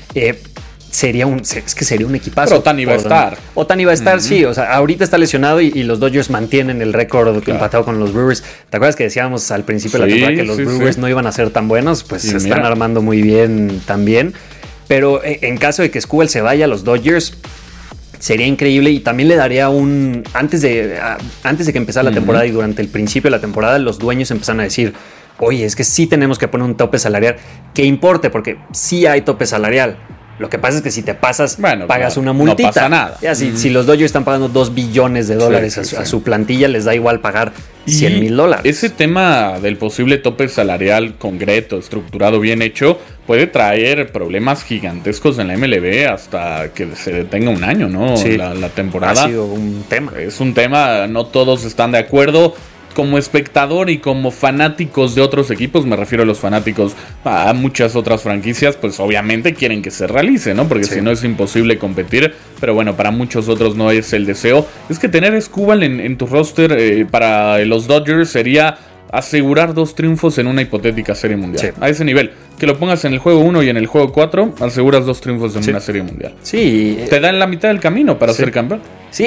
S5: sería un equipazo.
S1: Pero Ohtani va a estar.
S5: Ohtani va a estar, sí. O sea, ahorita está lesionado y los Dodgers mantienen el récord empatado con los Brewers. ¿Te acuerdas que decíamos al principio de la temporada que los Brewers no iban a ser tan buenos? Pues se están armando muy bien también. Pero en caso de que Skubal se vaya a los Dodgers, sería increíble y también le daría antes de que empezara la temporada y durante el principio de la temporada, los dueños empezaron a decir: oye, es que sí tenemos que poner un tope salarial que importe, porque sí hay tope salarial. Lo que pasa es que si te pasas, pagas una multita.
S1: No pasa nada.
S5: Ya, si los Dodgers están pagando $2 billones a su plantilla, les da igual pagar $100,000.
S1: Ese tema del posible tope salarial concreto, estructurado, bien hecho, puede traer problemas gigantescos en la MLB hasta que se detenga un año, ¿no?
S5: Sí,
S1: la temporada.
S5: Ha sido un tema.
S1: Es un tema, no todos están de acuerdo. Como espectador y como fanáticos de otros equipos, me refiero a los fanáticos a muchas otras franquicias, pues obviamente quieren que se realice, ¿no? Porque si no es imposible competir, pero bueno, para muchos otros no es el deseo. Es que tener Skubal en tu roster para los Dodgers sería asegurar 2 triunfos en una hipotética serie mundial. A ese nivel, que lo pongas en el juego 1 y en el juego 4, aseguras 2 triunfos en una serie mundial.
S5: Sí.
S1: Te dan la mitad del camino para ser campeón.
S5: Sí,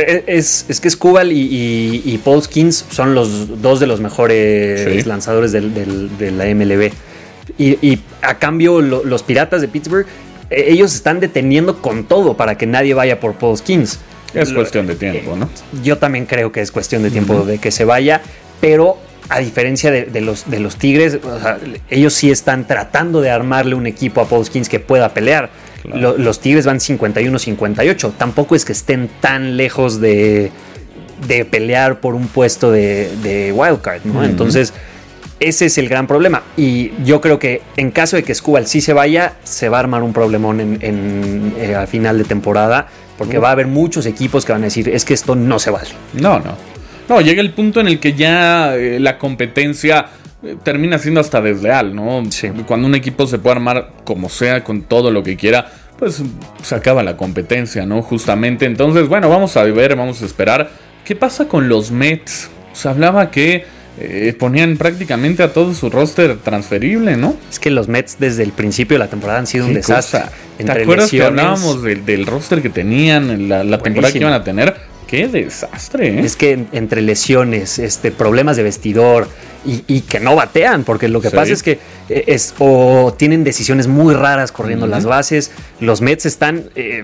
S5: es que Skubal y Paul Skeens son los 2 de los mejores lanzadores de la MLB. Y a cambio, los Piratas de Pittsburgh, ellos están deteniendo con todo para que nadie vaya por Paul Skeens.
S1: Es cuestión de tiempo, ¿no?
S5: Yo también creo que es cuestión de tiempo de que se vaya, pero a diferencia de los Tigres, o sea, ellos sí están tratando de armarle un equipo a Paul Skeens que pueda pelear. Claro. Los Tigres van 51-58. Tampoco es que estén tan lejos de pelear por un puesto de wildcard, ¿no? Entonces, ese es el gran problema. Y yo creo que en caso de que Skubal sí se vaya, se va a armar un problemón al final de temporada, porque va a haber muchos equipos que van a decir: es que esto no se vale.
S1: No, llega el punto en el que ya la competencia termina siendo hasta desleal, ¿no? Sí. Cuando un equipo se puede armar como sea, con todo lo que quiera, pues se acaba la competencia, ¿no? Justamente. Entonces, bueno, vamos a ver, vamos a esperar. ¿Qué pasa con los Mets? Se hablaba que ponían prácticamente a todo su roster transferible, ¿no?
S5: Es que los Mets desde el principio de la temporada han sido un desastre.
S1: ¿Te acuerdas que hablábamos del roster que tenían, la temporada que iban a tener? ¡Qué desastre!
S5: Es que entre lesiones, problemas de vestidor y que no batean, porque lo que pasa es que o tienen decisiones muy raras corriendo las bases. Los Mets están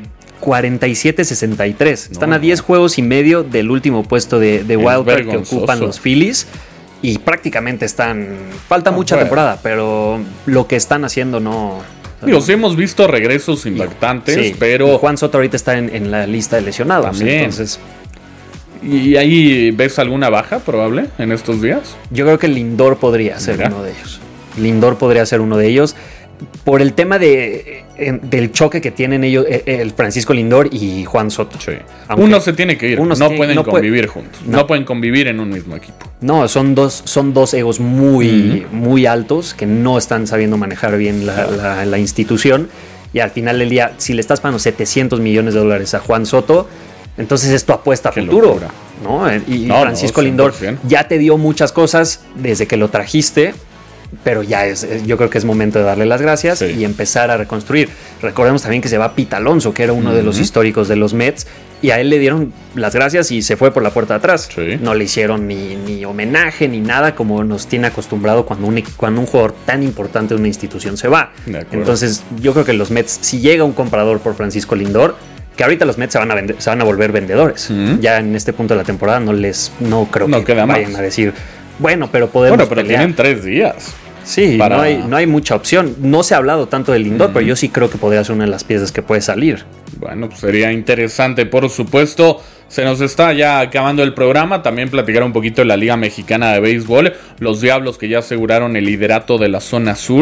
S5: 47-63. Están a 10 juegos y medio del último puesto de wildcard que ocupan los Phillies. Y prácticamente falta mucha temporada, pero lo que están haciendo no...
S1: Digo, sí hemos visto regresos impactantes, pero...
S5: Y Juan Soto ahorita está en la lista de lesionados.
S1: También.
S5: Entonces...
S1: ¿Y ahí ves alguna baja probable en estos días?
S5: Yo creo que Lindor podría ser uno de ellos. Lindor podría ser uno de ellos. Por el tema del choque que tienen ellos, el Francisco Lindor y Juan Soto.
S1: Sí. Uno se tiene que ir. No pueden convivir juntos. No pueden convivir en un mismo equipo.
S5: No, son dos egos muy altos que no están sabiendo manejar bien la institución. Y al final del día, si le estás pagando $700 millones a Juan Soto, entonces es tu apuesta a futuro, ¿no? Y Francisco Lindor ya te dio muchas cosas desde que lo trajiste, pero yo creo que es momento de darle las gracias y empezar a reconstruir. Recordemos también que se va Pete Alonso, que era uno de los históricos de los Mets, y a él le dieron las gracias y se fue por la puerta de atrás. No le hicieron ni homenaje ni nada, como nos tiene acostumbrado cuando un jugador tan importante de una institución se va. Entonces yo creo que los Mets, si llega un comprador por Francisco Lindor, que ahorita los Mets se van a volver vendedores. Ya en este punto de la temporada no creo que vayan a decir, bueno, pero podemos
S1: pero
S5: pelear.
S1: Tienen 3 días.
S5: Sí, no hay mucha opción. No se ha hablado tanto del Lindor, pero yo sí creo que podría ser una de las piezas que puede salir.
S1: Bueno, pues sería interesante, por supuesto. Se nos está ya acabando el programa. También platicar un poquito de la Liga Mexicana de Béisbol. Los Diablos, que ya aseguraron el liderato de la zona sur.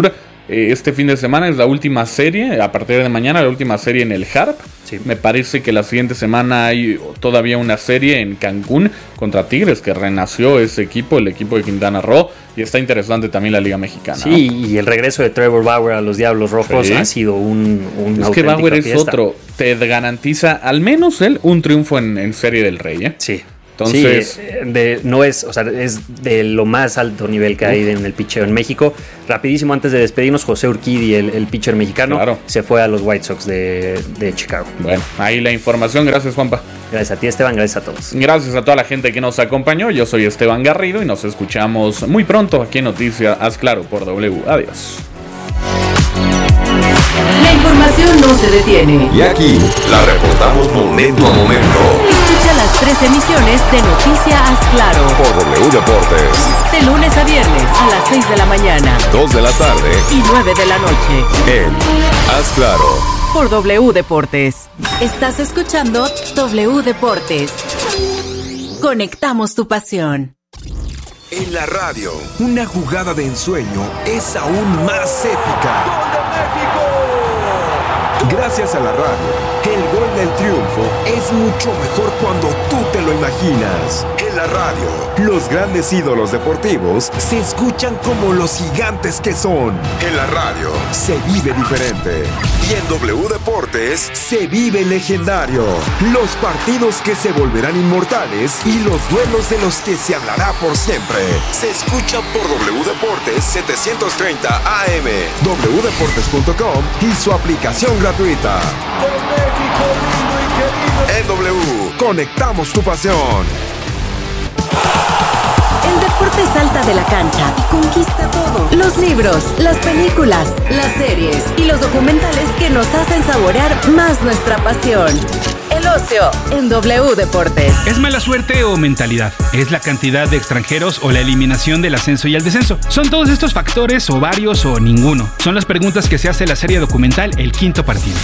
S1: este fin de semana es la última serie, a partir de mañana la última serie en el Harp. Sí. Me parece que la siguiente semana hay todavía una serie en Cancún contra Tigres, que renació ese equipo, el equipo de Quintana Roo, y está interesante también la Liga Mexicana.
S5: Sí, ¿no? Y el regreso de Trevor Bauer a los Diablos Rojos ha sido un
S1: es que Bauer es otro, te garantiza al menos él un triunfo en Serie del Rey, ¿eh?
S5: Sí.
S1: Entonces,
S5: es de lo más alto nivel que hay en el pitcheo en México. Rapidísimo, antes de despedirnos, José Urquidi, el pitcher mexicano, se fue a los White Sox de Chicago.
S1: Bueno, ahí la información. Gracias, Juanpa.
S5: Gracias a ti, Esteban. Gracias a todos.
S1: Gracias a toda la gente que nos acompañó. Yo soy Esteban Garrido y nos escuchamos muy pronto aquí en Noticias Haz Claro por W. Adiós.
S7: La información no se detiene.
S3: Y aquí la reportamos momento a momento.
S7: Escucha las 3 emisiones de Noticias Haz Claro
S3: por W Deportes.
S7: De lunes a viernes a las 6 de la mañana,
S3: 2 de la tarde
S7: y 9 de la noche.
S3: En Haz Claro
S7: por W Deportes. Estás escuchando W Deportes. Conectamos tu pasión.
S3: En la radio, una jugada de ensueño es aún más épica. Gracias a la radio, el gol del triunfo es mucho mejor cuando tú te lo imaginas. En la radio, los grandes ídolos deportivos se escuchan como los gigantes que son. En la radio, se vive diferente. Y en W Deportes, se vive legendario. Los partidos que se volverán inmortales y los duelos de los que se hablará por siempre. Se escucha por W Deportes 730 AM, wdeportes.com y su aplicación gratuita. En W, conectamos tu pasión.
S4: El deporte salta de la cancha y conquista todo. Los libros, las películas, las series y los documentales que nos hacen saborear más nuestra pasión. El ocio en W Deportes.
S6: ¿Es mala suerte o mentalidad? ¿Es la cantidad de extranjeros o la eliminación del ascenso y el descenso? ¿Son todos estos factores o varios o ninguno? Son las preguntas que se hace la serie documental El Quinto Partido.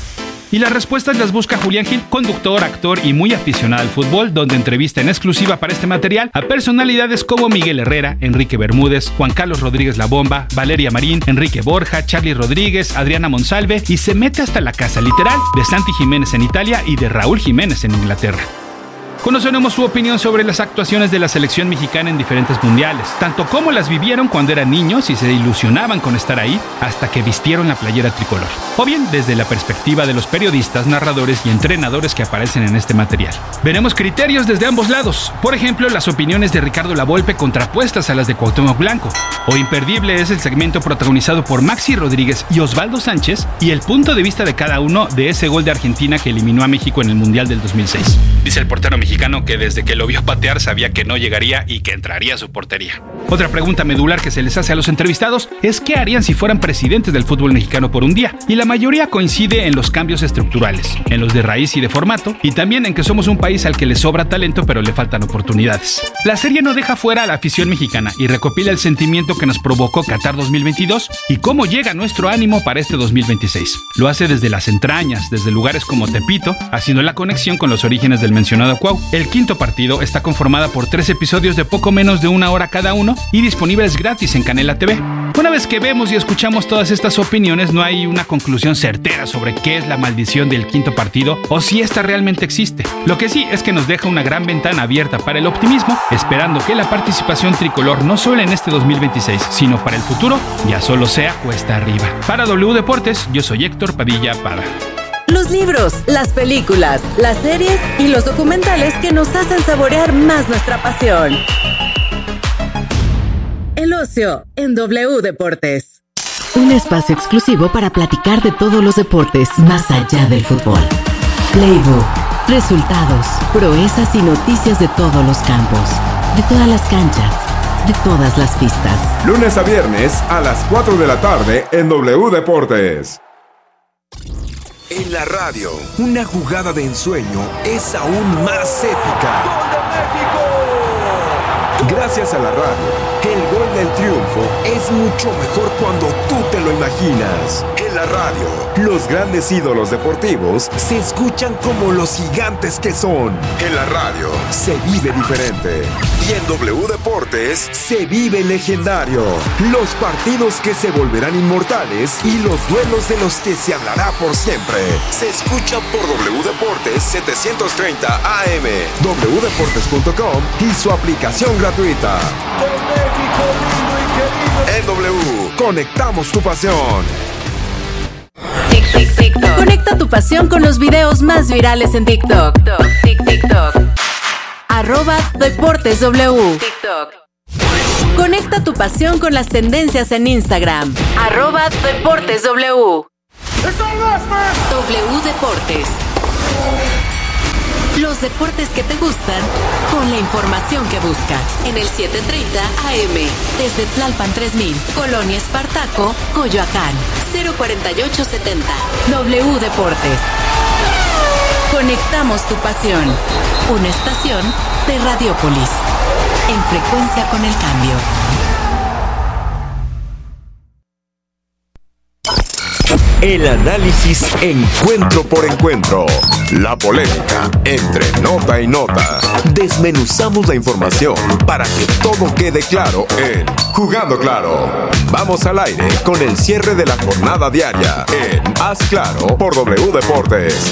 S6: Y las respuestas las busca Julián Gil, conductor, actor y muy aficionado al fútbol, donde entrevista en exclusiva para este material a personalidades como Miguel Herrera, Enrique Bermúdez, Juan Carlos Rodríguez La Bomba, Valeria Marín, Enrique Borja, Charly Rodríguez, Adriana Monsalve, y se mete hasta la casa literal de Santi Jiménez en Italia y de Raúl Jiménez en Inglaterra. Conoceremos su opinión sobre las actuaciones de la selección mexicana en diferentes mundiales, tanto como las vivieron cuando eran niños y se ilusionaban con estar ahí hasta que vistieron la playera tricolor, o bien desde la perspectiva de los periodistas, narradores y entrenadores que aparecen en este material. Veremos criterios desde ambos lados, por ejemplo, las opiniones de Ricardo Lavolpe contrapuestas a las de Cuauhtémoc Blanco, o imperdible es el segmento protagonizado por Maxi Rodríguez y Osvaldo Sánchez y el punto de vista de cada uno de ese gol de Argentina que eliminó a México en el Mundial del 2006. Dice el portero mexicano que desde que lo vio patear sabía que no llegaría y que entraría a su portería. Otra pregunta medular que se les hace a los entrevistados es qué harían si fueran presidentes del fútbol mexicano por un día, y la mayoría coincide en los cambios estructurales, en los de raíz y de formato, y también en que somos un país al que le sobra talento pero le faltan oportunidades. La serie no deja fuera a la afición mexicana y recopila el sentimiento que nos provocó Qatar 2022 y cómo llega nuestro ánimo para este 2026. Lo hace desde las entrañas, desde lugares como Tepito, haciendo la conexión con los orígenes del mencionado Cuau. El Quinto Partido está conformada por 3 episodios de poco menos de 1 hora cada uno y disponibles gratis en Canela TV. Una vez que vemos y escuchamos todas estas opiniones, no hay una conclusión certera sobre qué es la maldición del Quinto Partido o si esta realmente existe. Lo que sí es que nos deja una gran ventana abierta para el optimismo, esperando que la participación tricolor no solo en este 2026, sino para el futuro, ya solo sea cuesta arriba. Para W Deportes, yo soy Héctor Padilla Pada.
S4: Los libros, las películas, las series y los documentales que nos hacen saborear más nuestra pasión. El ocio en W Deportes.
S7: Un espacio exclusivo para platicar de todos los deportes más allá del fútbol. Playbook, resultados, proezas y noticias de todos los campos, de todas las canchas, de todas las pistas.
S3: Lunes a viernes a las 4 de la tarde en W Deportes. En la radio, una jugada de ensueño es aún más épica. Gracias a la radio, el gol del triunfo es mucho mejor cuando tú te lo imaginas. En En la radio, los grandes ídolos deportivos se escuchan como los gigantes que son. En la radio, se vive diferente. Y en W Deportes, se vive legendario. Los partidos que se volverán inmortales y los duelos de los que se hablará por siempre. Se escuchan por W Deportes 730 AM, wdeportes.com y su aplicación gratuita. En W, conectamos tu pasión.
S4: Conecta tu pasión con los videos más virales en TikTok. @DeportesW. Conecta tu pasión con las tendencias en Instagram. @DeportesW. W Deportes. Los deportes que te gustan con la información que buscas. En el 730 AM. Desde Tlalpan 3000, Colonia Espartaco, Coyoacán. 04870. W Deportes. Conectamos tu pasión. Una estación de Radiopolis. En frecuencia con el cambio.
S3: El análisis encuentro por encuentro. La polémica entre nota y nota. Desmenuzamos la información para que todo quede claro en Jugando Claro. Vamos al aire con el cierre de la jornada diaria en Haz Claro por W Deportes.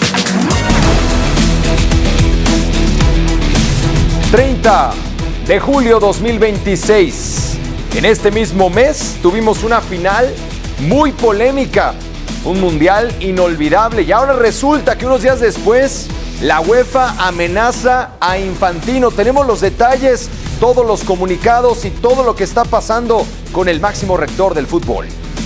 S8: 30 de julio 2026. En este mismo mes tuvimos una final muy polémica. Un mundial inolvidable y ahora resulta que unos días después la UEFA amenaza a Infantino. Tenemos los detalles, todos los comunicados y todo lo que está pasando con el máximo rector del fútbol.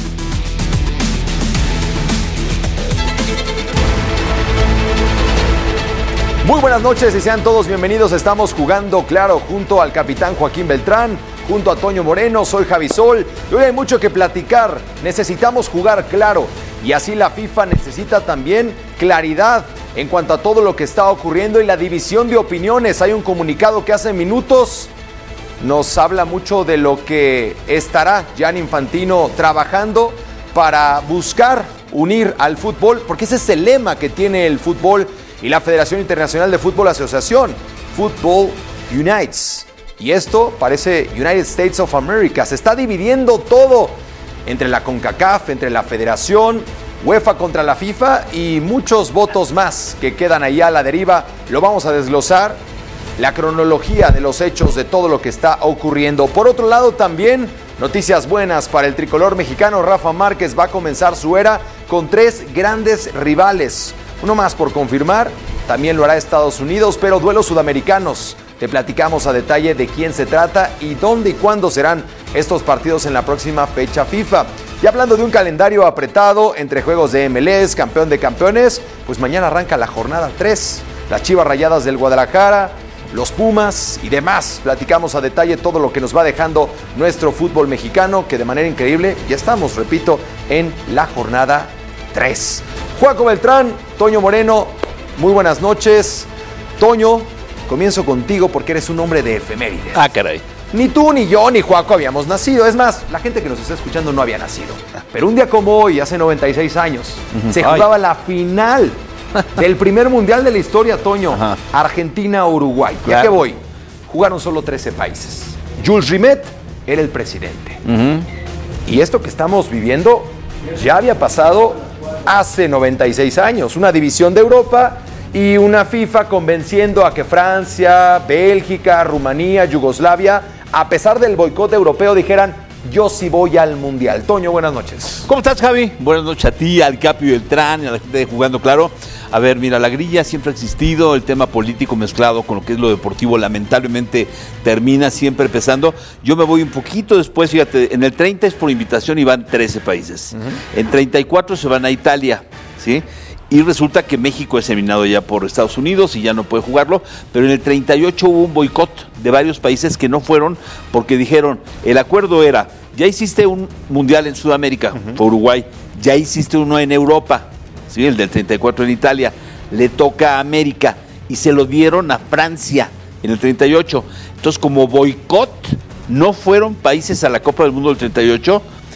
S8: Muy buenas noches y sean todos bienvenidos. Estamos Jugando Claro junto al capitán Joaquín Beltrán, junto a Toño Moreno, soy Javi Sol. Y hoy hay mucho que platicar, necesitamos jugar claro. Y así la FIFA necesita también claridad en cuanto a todo lo que está ocurriendo y la división de opiniones. Hay un comunicado que hace minutos nos habla mucho de lo que estará Gianni Infantino trabajando para buscar unir al fútbol, porque ese es el lema que tiene el fútbol y la Federación Internacional de Fútbol Asociación, Football Unites. Y esto parece United States of America. Se está dividiendo todo entre la CONCACAF, entre la Federación, UEFA contra la FIFA y muchos votos más que quedan ahí a la deriva. Lo vamos a desglosar, la cronología de los hechos de todo lo que está ocurriendo. Por otro lado también, noticias buenas para el tricolor mexicano. Rafa Márquez va a comenzar su era con 3 grandes rivales. Uno más por confirmar, también lo hará Estados Unidos, pero duelos sudamericanos. Te platicamos a detalle de quién se trata y dónde y cuándo serán estos partidos en la próxima fecha FIFA. Y hablando de un calendario apretado entre juegos de MLS, campeón de campeones, pues mañana arranca la jornada 3. Las Chivas Rayadas del Guadalajara, los Pumas y demás. Platicamos a detalle todo lo que nos va dejando nuestro fútbol mexicano, que de manera increíble ya estamos, repito, en la jornada 3. Juaco Beltrán, Toño Moreno, muy buenas noches. Toño, comienzo contigo porque eres un hombre de efemérides.
S9: Ah, caray.
S8: Ni tú, ni yo, ni Juaco habíamos nacido. Es más, la gente que nos está escuchando no había nacido. Pero un día como hoy, hace 96 años, se jugaba la final del primer mundial de la historia, Toño. Argentina-Uruguay. ¿Y a qué voy? Jugaron solo 13 países. Jules Rimet era el presidente. Y esto que estamos viviendo ya había pasado hace 96 años. Una división de Europa y una FIFA convenciendo a que Francia, Bélgica, Rumanía, Yugoslavia, a pesar del boicot europeo, dijeran: yo sí voy al Mundial. Toño, buenas noches.
S9: ¿Cómo estás, Javi? Buenas noches a ti, al Capi Beltrán y a la gente de Jugando Claro. A ver, mira, la grilla siempre ha existido, el tema político mezclado con lo que es lo deportivo, lamentablemente termina siempre pesando. Yo me voy un poquito después, fíjate, en el 30 es por invitación y van 13 países. En 34 se van a Italia, ¿sí? Y resulta que México es eliminado ya por Estados Unidos y ya no puede jugarlo, pero en el 38 hubo un boicot de varios países que no fueron porque dijeron, el acuerdo era, ya hiciste un mundial en Sudamérica, por Uruguay, ya hiciste uno en Europa, ¿sí? El del 34 en Italia, le toca a América y se lo dieron a Francia en el 38. Entonces, como boicot, no fueron países a la Copa del Mundo del 38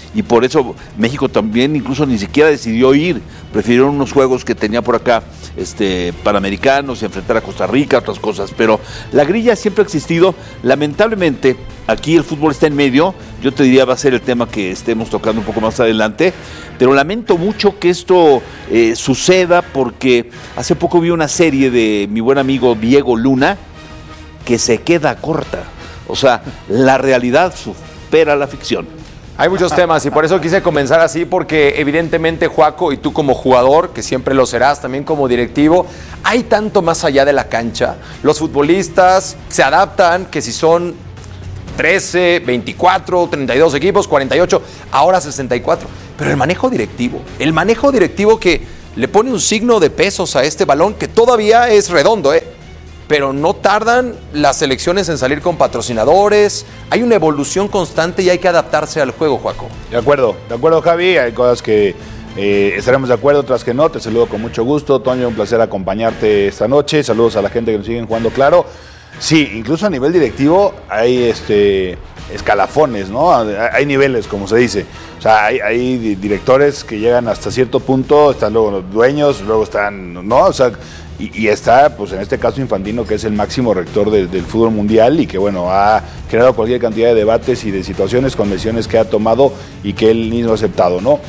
S9: y por eso México también incluso ni siquiera decidió ir, prefirieron unos juegos que tenía por acá panamericanos y enfrentar a Costa Rica, otras cosas, pero la grilla siempre ha existido. Lamentablemente aquí el fútbol está en medio, yo te diría va a ser el tema que estemos tocando un poco más adelante, pero lamento mucho que esto suceda, porque hace poco vi una serie de mi buen amigo Diego Luna que se queda corta, o sea, la realidad supera la ficción.
S8: Hay muchos temas y por eso quise comenzar así, porque evidentemente, Joaco, y tú como jugador, que siempre lo serás, también como directivo, hay tanto más allá de la cancha. Los futbolistas se adaptan, que si son 13, 24, 32 equipos, 48, ahora 64. Pero el manejo directivo que le pone un signo de pesos a este balón, que todavía es redondo, pero no tardan las selecciones en salir con patrocinadores. Hay una evolución constante y hay que adaptarse al juego, Joaco.
S10: De acuerdo, Javi. Hay cosas que estaremos de acuerdo, otras que no. Te saludo con mucho gusto. Toño, un placer acompañarte esta noche. Saludos a la gente que nos siguen jugando claro. Sí, incluso a nivel directivo hay escalafones, ¿no? Hay niveles, como se dice. O sea, hay directores que llegan hasta cierto punto, están luego los dueños, luego están, ¿no? O sea, y está, pues en este caso, Infantino, que es el máximo rector del fútbol mundial y que, bueno, ha generado cualquier cantidad de debates y de situaciones con decisiones que ha tomado y que él mismo ha aceptado, ¿no?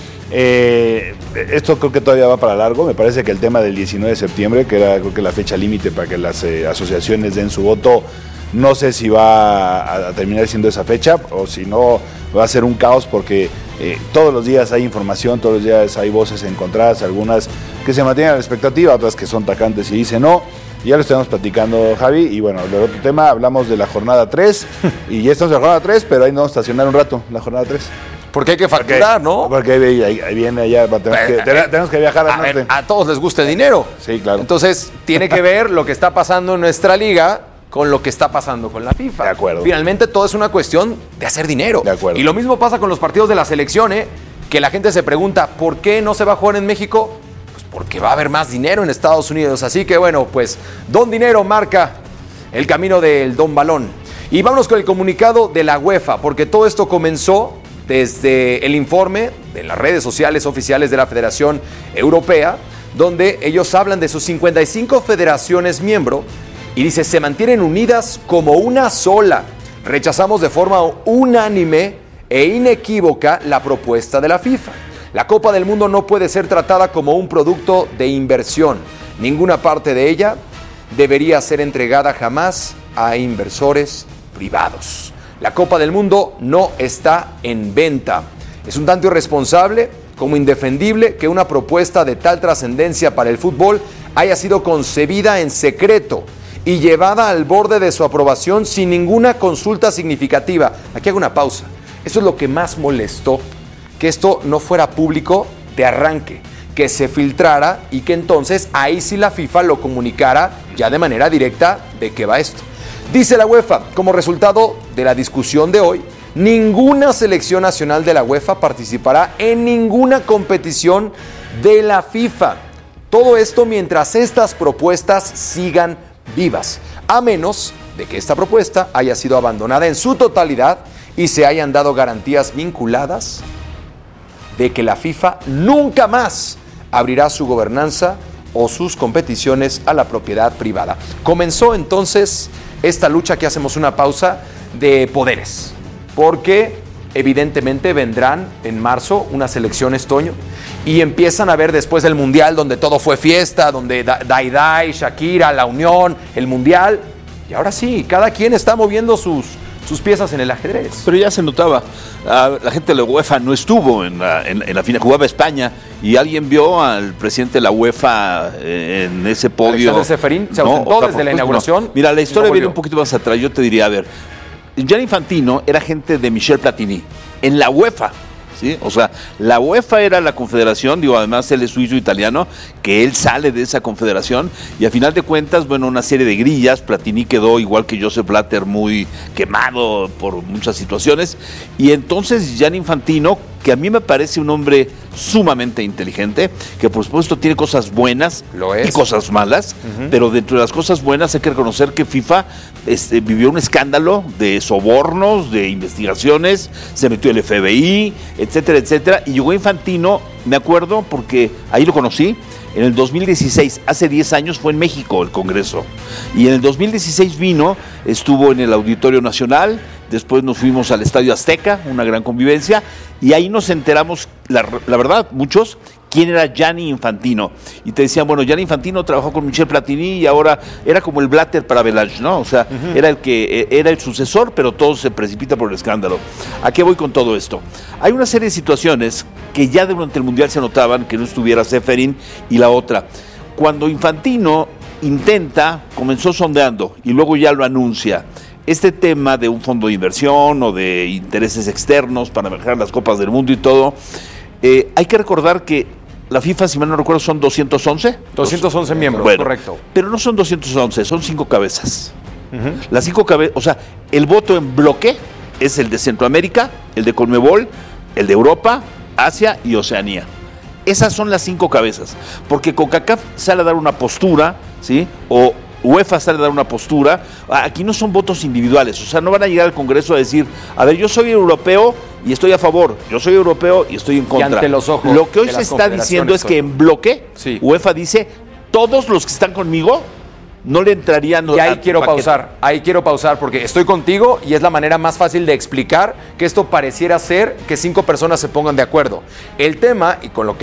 S10: Esto creo que todavía va para largo. Me parece que el tema del 19 de septiembre, que era creo que la fecha límite para que las asociaciones den su voto, no sé si va a terminar siendo esa fecha o si no va a ser un caos, porque todos los días hay información, todos los días hay voces encontradas, algunas que se mantienen a la expectativa, otras que son tacantes y dicen no. Ya lo estamos platicando, Javi, y bueno, el otro tema, hablamos de la jornada 3 y ya estamos en la jornada 3, pero ahí no estacionar un rato, la jornada 3.
S8: Porque hay que facturar, ¿no?
S10: Porque ahí viene allá, tenemos que viajar al norte.
S8: A todos les gusta el dinero.
S10: Sí, claro.
S8: Entonces, tiene que ver lo que está pasando en nuestra liga con lo que está pasando con la FIFA.
S10: De acuerdo.
S8: Finalmente, todo es una cuestión de hacer dinero.
S10: De acuerdo.
S8: Y lo mismo pasa con los partidos de la selección, que la gente se pregunta, ¿por qué no se va a jugar en México? Pues porque va a haber más dinero en Estados Unidos. Así que, bueno, pues, Don Dinero marca el camino del Don Balón. Y vámonos con el comunicado de la UEFA, porque todo esto comenzó desde el informe de las redes sociales oficiales de la Federación Europea, donde ellos hablan de sus 55 federaciones miembro y dice, se mantienen unidas como una sola. Rechazamos de forma unánime e inequívoca la propuesta de la FIFA. La Copa del Mundo no puede ser tratada como un producto de inversión. Ninguna parte de ella debería ser entregada jamás a inversores privados. La Copa del Mundo no está en venta. Es un tanto irresponsable, como indefendible, que una propuesta de tal trascendencia para el fútbol haya sido concebida en secreto y llevada al borde de su aprobación sin ninguna consulta significativa. Aquí hago una pausa. Eso es lo que más molestó, que esto no fuera público de arranque, que se filtrara y que entonces ahí sí la FIFA lo comunicara ya de manera directa de qué va esto. Dice la UEFA, como resultado de la discusión de hoy, ninguna selección nacional de la UEFA participará en ninguna competición de la FIFA. Todo esto mientras estas propuestas sigan vivas, a menos de que esta propuesta haya sido abandonada en su totalidad y se hayan dado garantías vinculadas de que la FIFA nunca más abrirá su gobernanza o sus competiciones a la propiedad privada. Comenzó entonces esta lucha, que hacemos una pausa, de poderes, porque evidentemente vendrán en marzo unas elecciones, Toño, y empiezan a ver después del Mundial, donde todo fue fiesta, donde Dai, Shakira, la Unión, el Mundial, y ahora sí, cada quien está moviendo sus piezas en el ajedrez.
S9: Pero ya se notaba, la gente de la UEFA no estuvo en la final, jugaba España, y alguien vio al presidente de la UEFA en ese podio.
S8: Alexander Ceferín se ausentó desde la inauguración.
S9: No. Mira, la historia viene un poquito más atrás. Yo te diría, a ver, Gianni Infantino era gente de Michel Platini en la UEFA, ¿sí? O sea, la UEFA era la confederación, además él es suizo-italiano, que él sale de esa confederación, y a final de cuentas, bueno, una serie de grillas. Platini quedó, igual que Joseph Blatter, muy quemado por muchas situaciones, y entonces Gianni Infantino, que a mí me parece un hombre sumamente inteligente, que por supuesto tiene cosas buenas y cosas malas, pero dentro de las cosas buenas hay que reconocer que FIFA vivió un escándalo de sobornos, de investigaciones, se metió el FBI, etcétera, etcétera, y llegó Infantino, me acuerdo porque ahí lo conocí. En el 2016, hace 10 años, fue en México el Congreso. Y en el 2016 vino, estuvo en el Auditorio Nacional, después nos fuimos al Estadio Azteca, una gran convivencia, y ahí nos enteramos, la verdad, muchos, quién era Gianni Infantino. Y te decían, bueno, Gianni Infantino trabajó con Michel Platini y ahora era como el Blatter para Belange, ¿no? O sea, era el sucesor, pero todo se precipita por el escándalo. ¿A qué voy con todo esto? Hay una serie de situaciones que ya durante el Mundial se notaban, que no estuviera Ceferin, y la otra. Cuando Infantino comenzó sondeando y luego ya lo anuncia, este tema de un fondo de inversión o de intereses externos para manejar las Copas del Mundo y todo, hay que recordar que la FIFA, si mal no recuerdo, son 211.
S8: 211 miembros,
S9: bueno,
S8: correcto.
S9: Pero no son 211, son 5 cabezas. Las 5 cabezas, o sea, el voto en bloque es el de Centroamérica, el de Conmebol, el de Europa, Asia y Oceanía. Esas son las 5 cabezas, porque CONCACAF sale a dar una postura, ¿sí? O UEFA sale a dar una postura. Aquí no son votos individuales, o sea, no van a llegar al Congreso a decir, a ver, yo soy europeo y estoy a favor, yo soy europeo y estoy en contra.
S8: Y ante los ojos
S9: lo que hoy se está diciendo es que en bloque, UEFA dice, todos los que están conmigo no le entrarían.
S8: Y ahí quiero pausar porque estoy contigo y es la manera más fácil de explicar que esto pareciera ser que 5 personas se pongan de acuerdo. El tema, y con lo que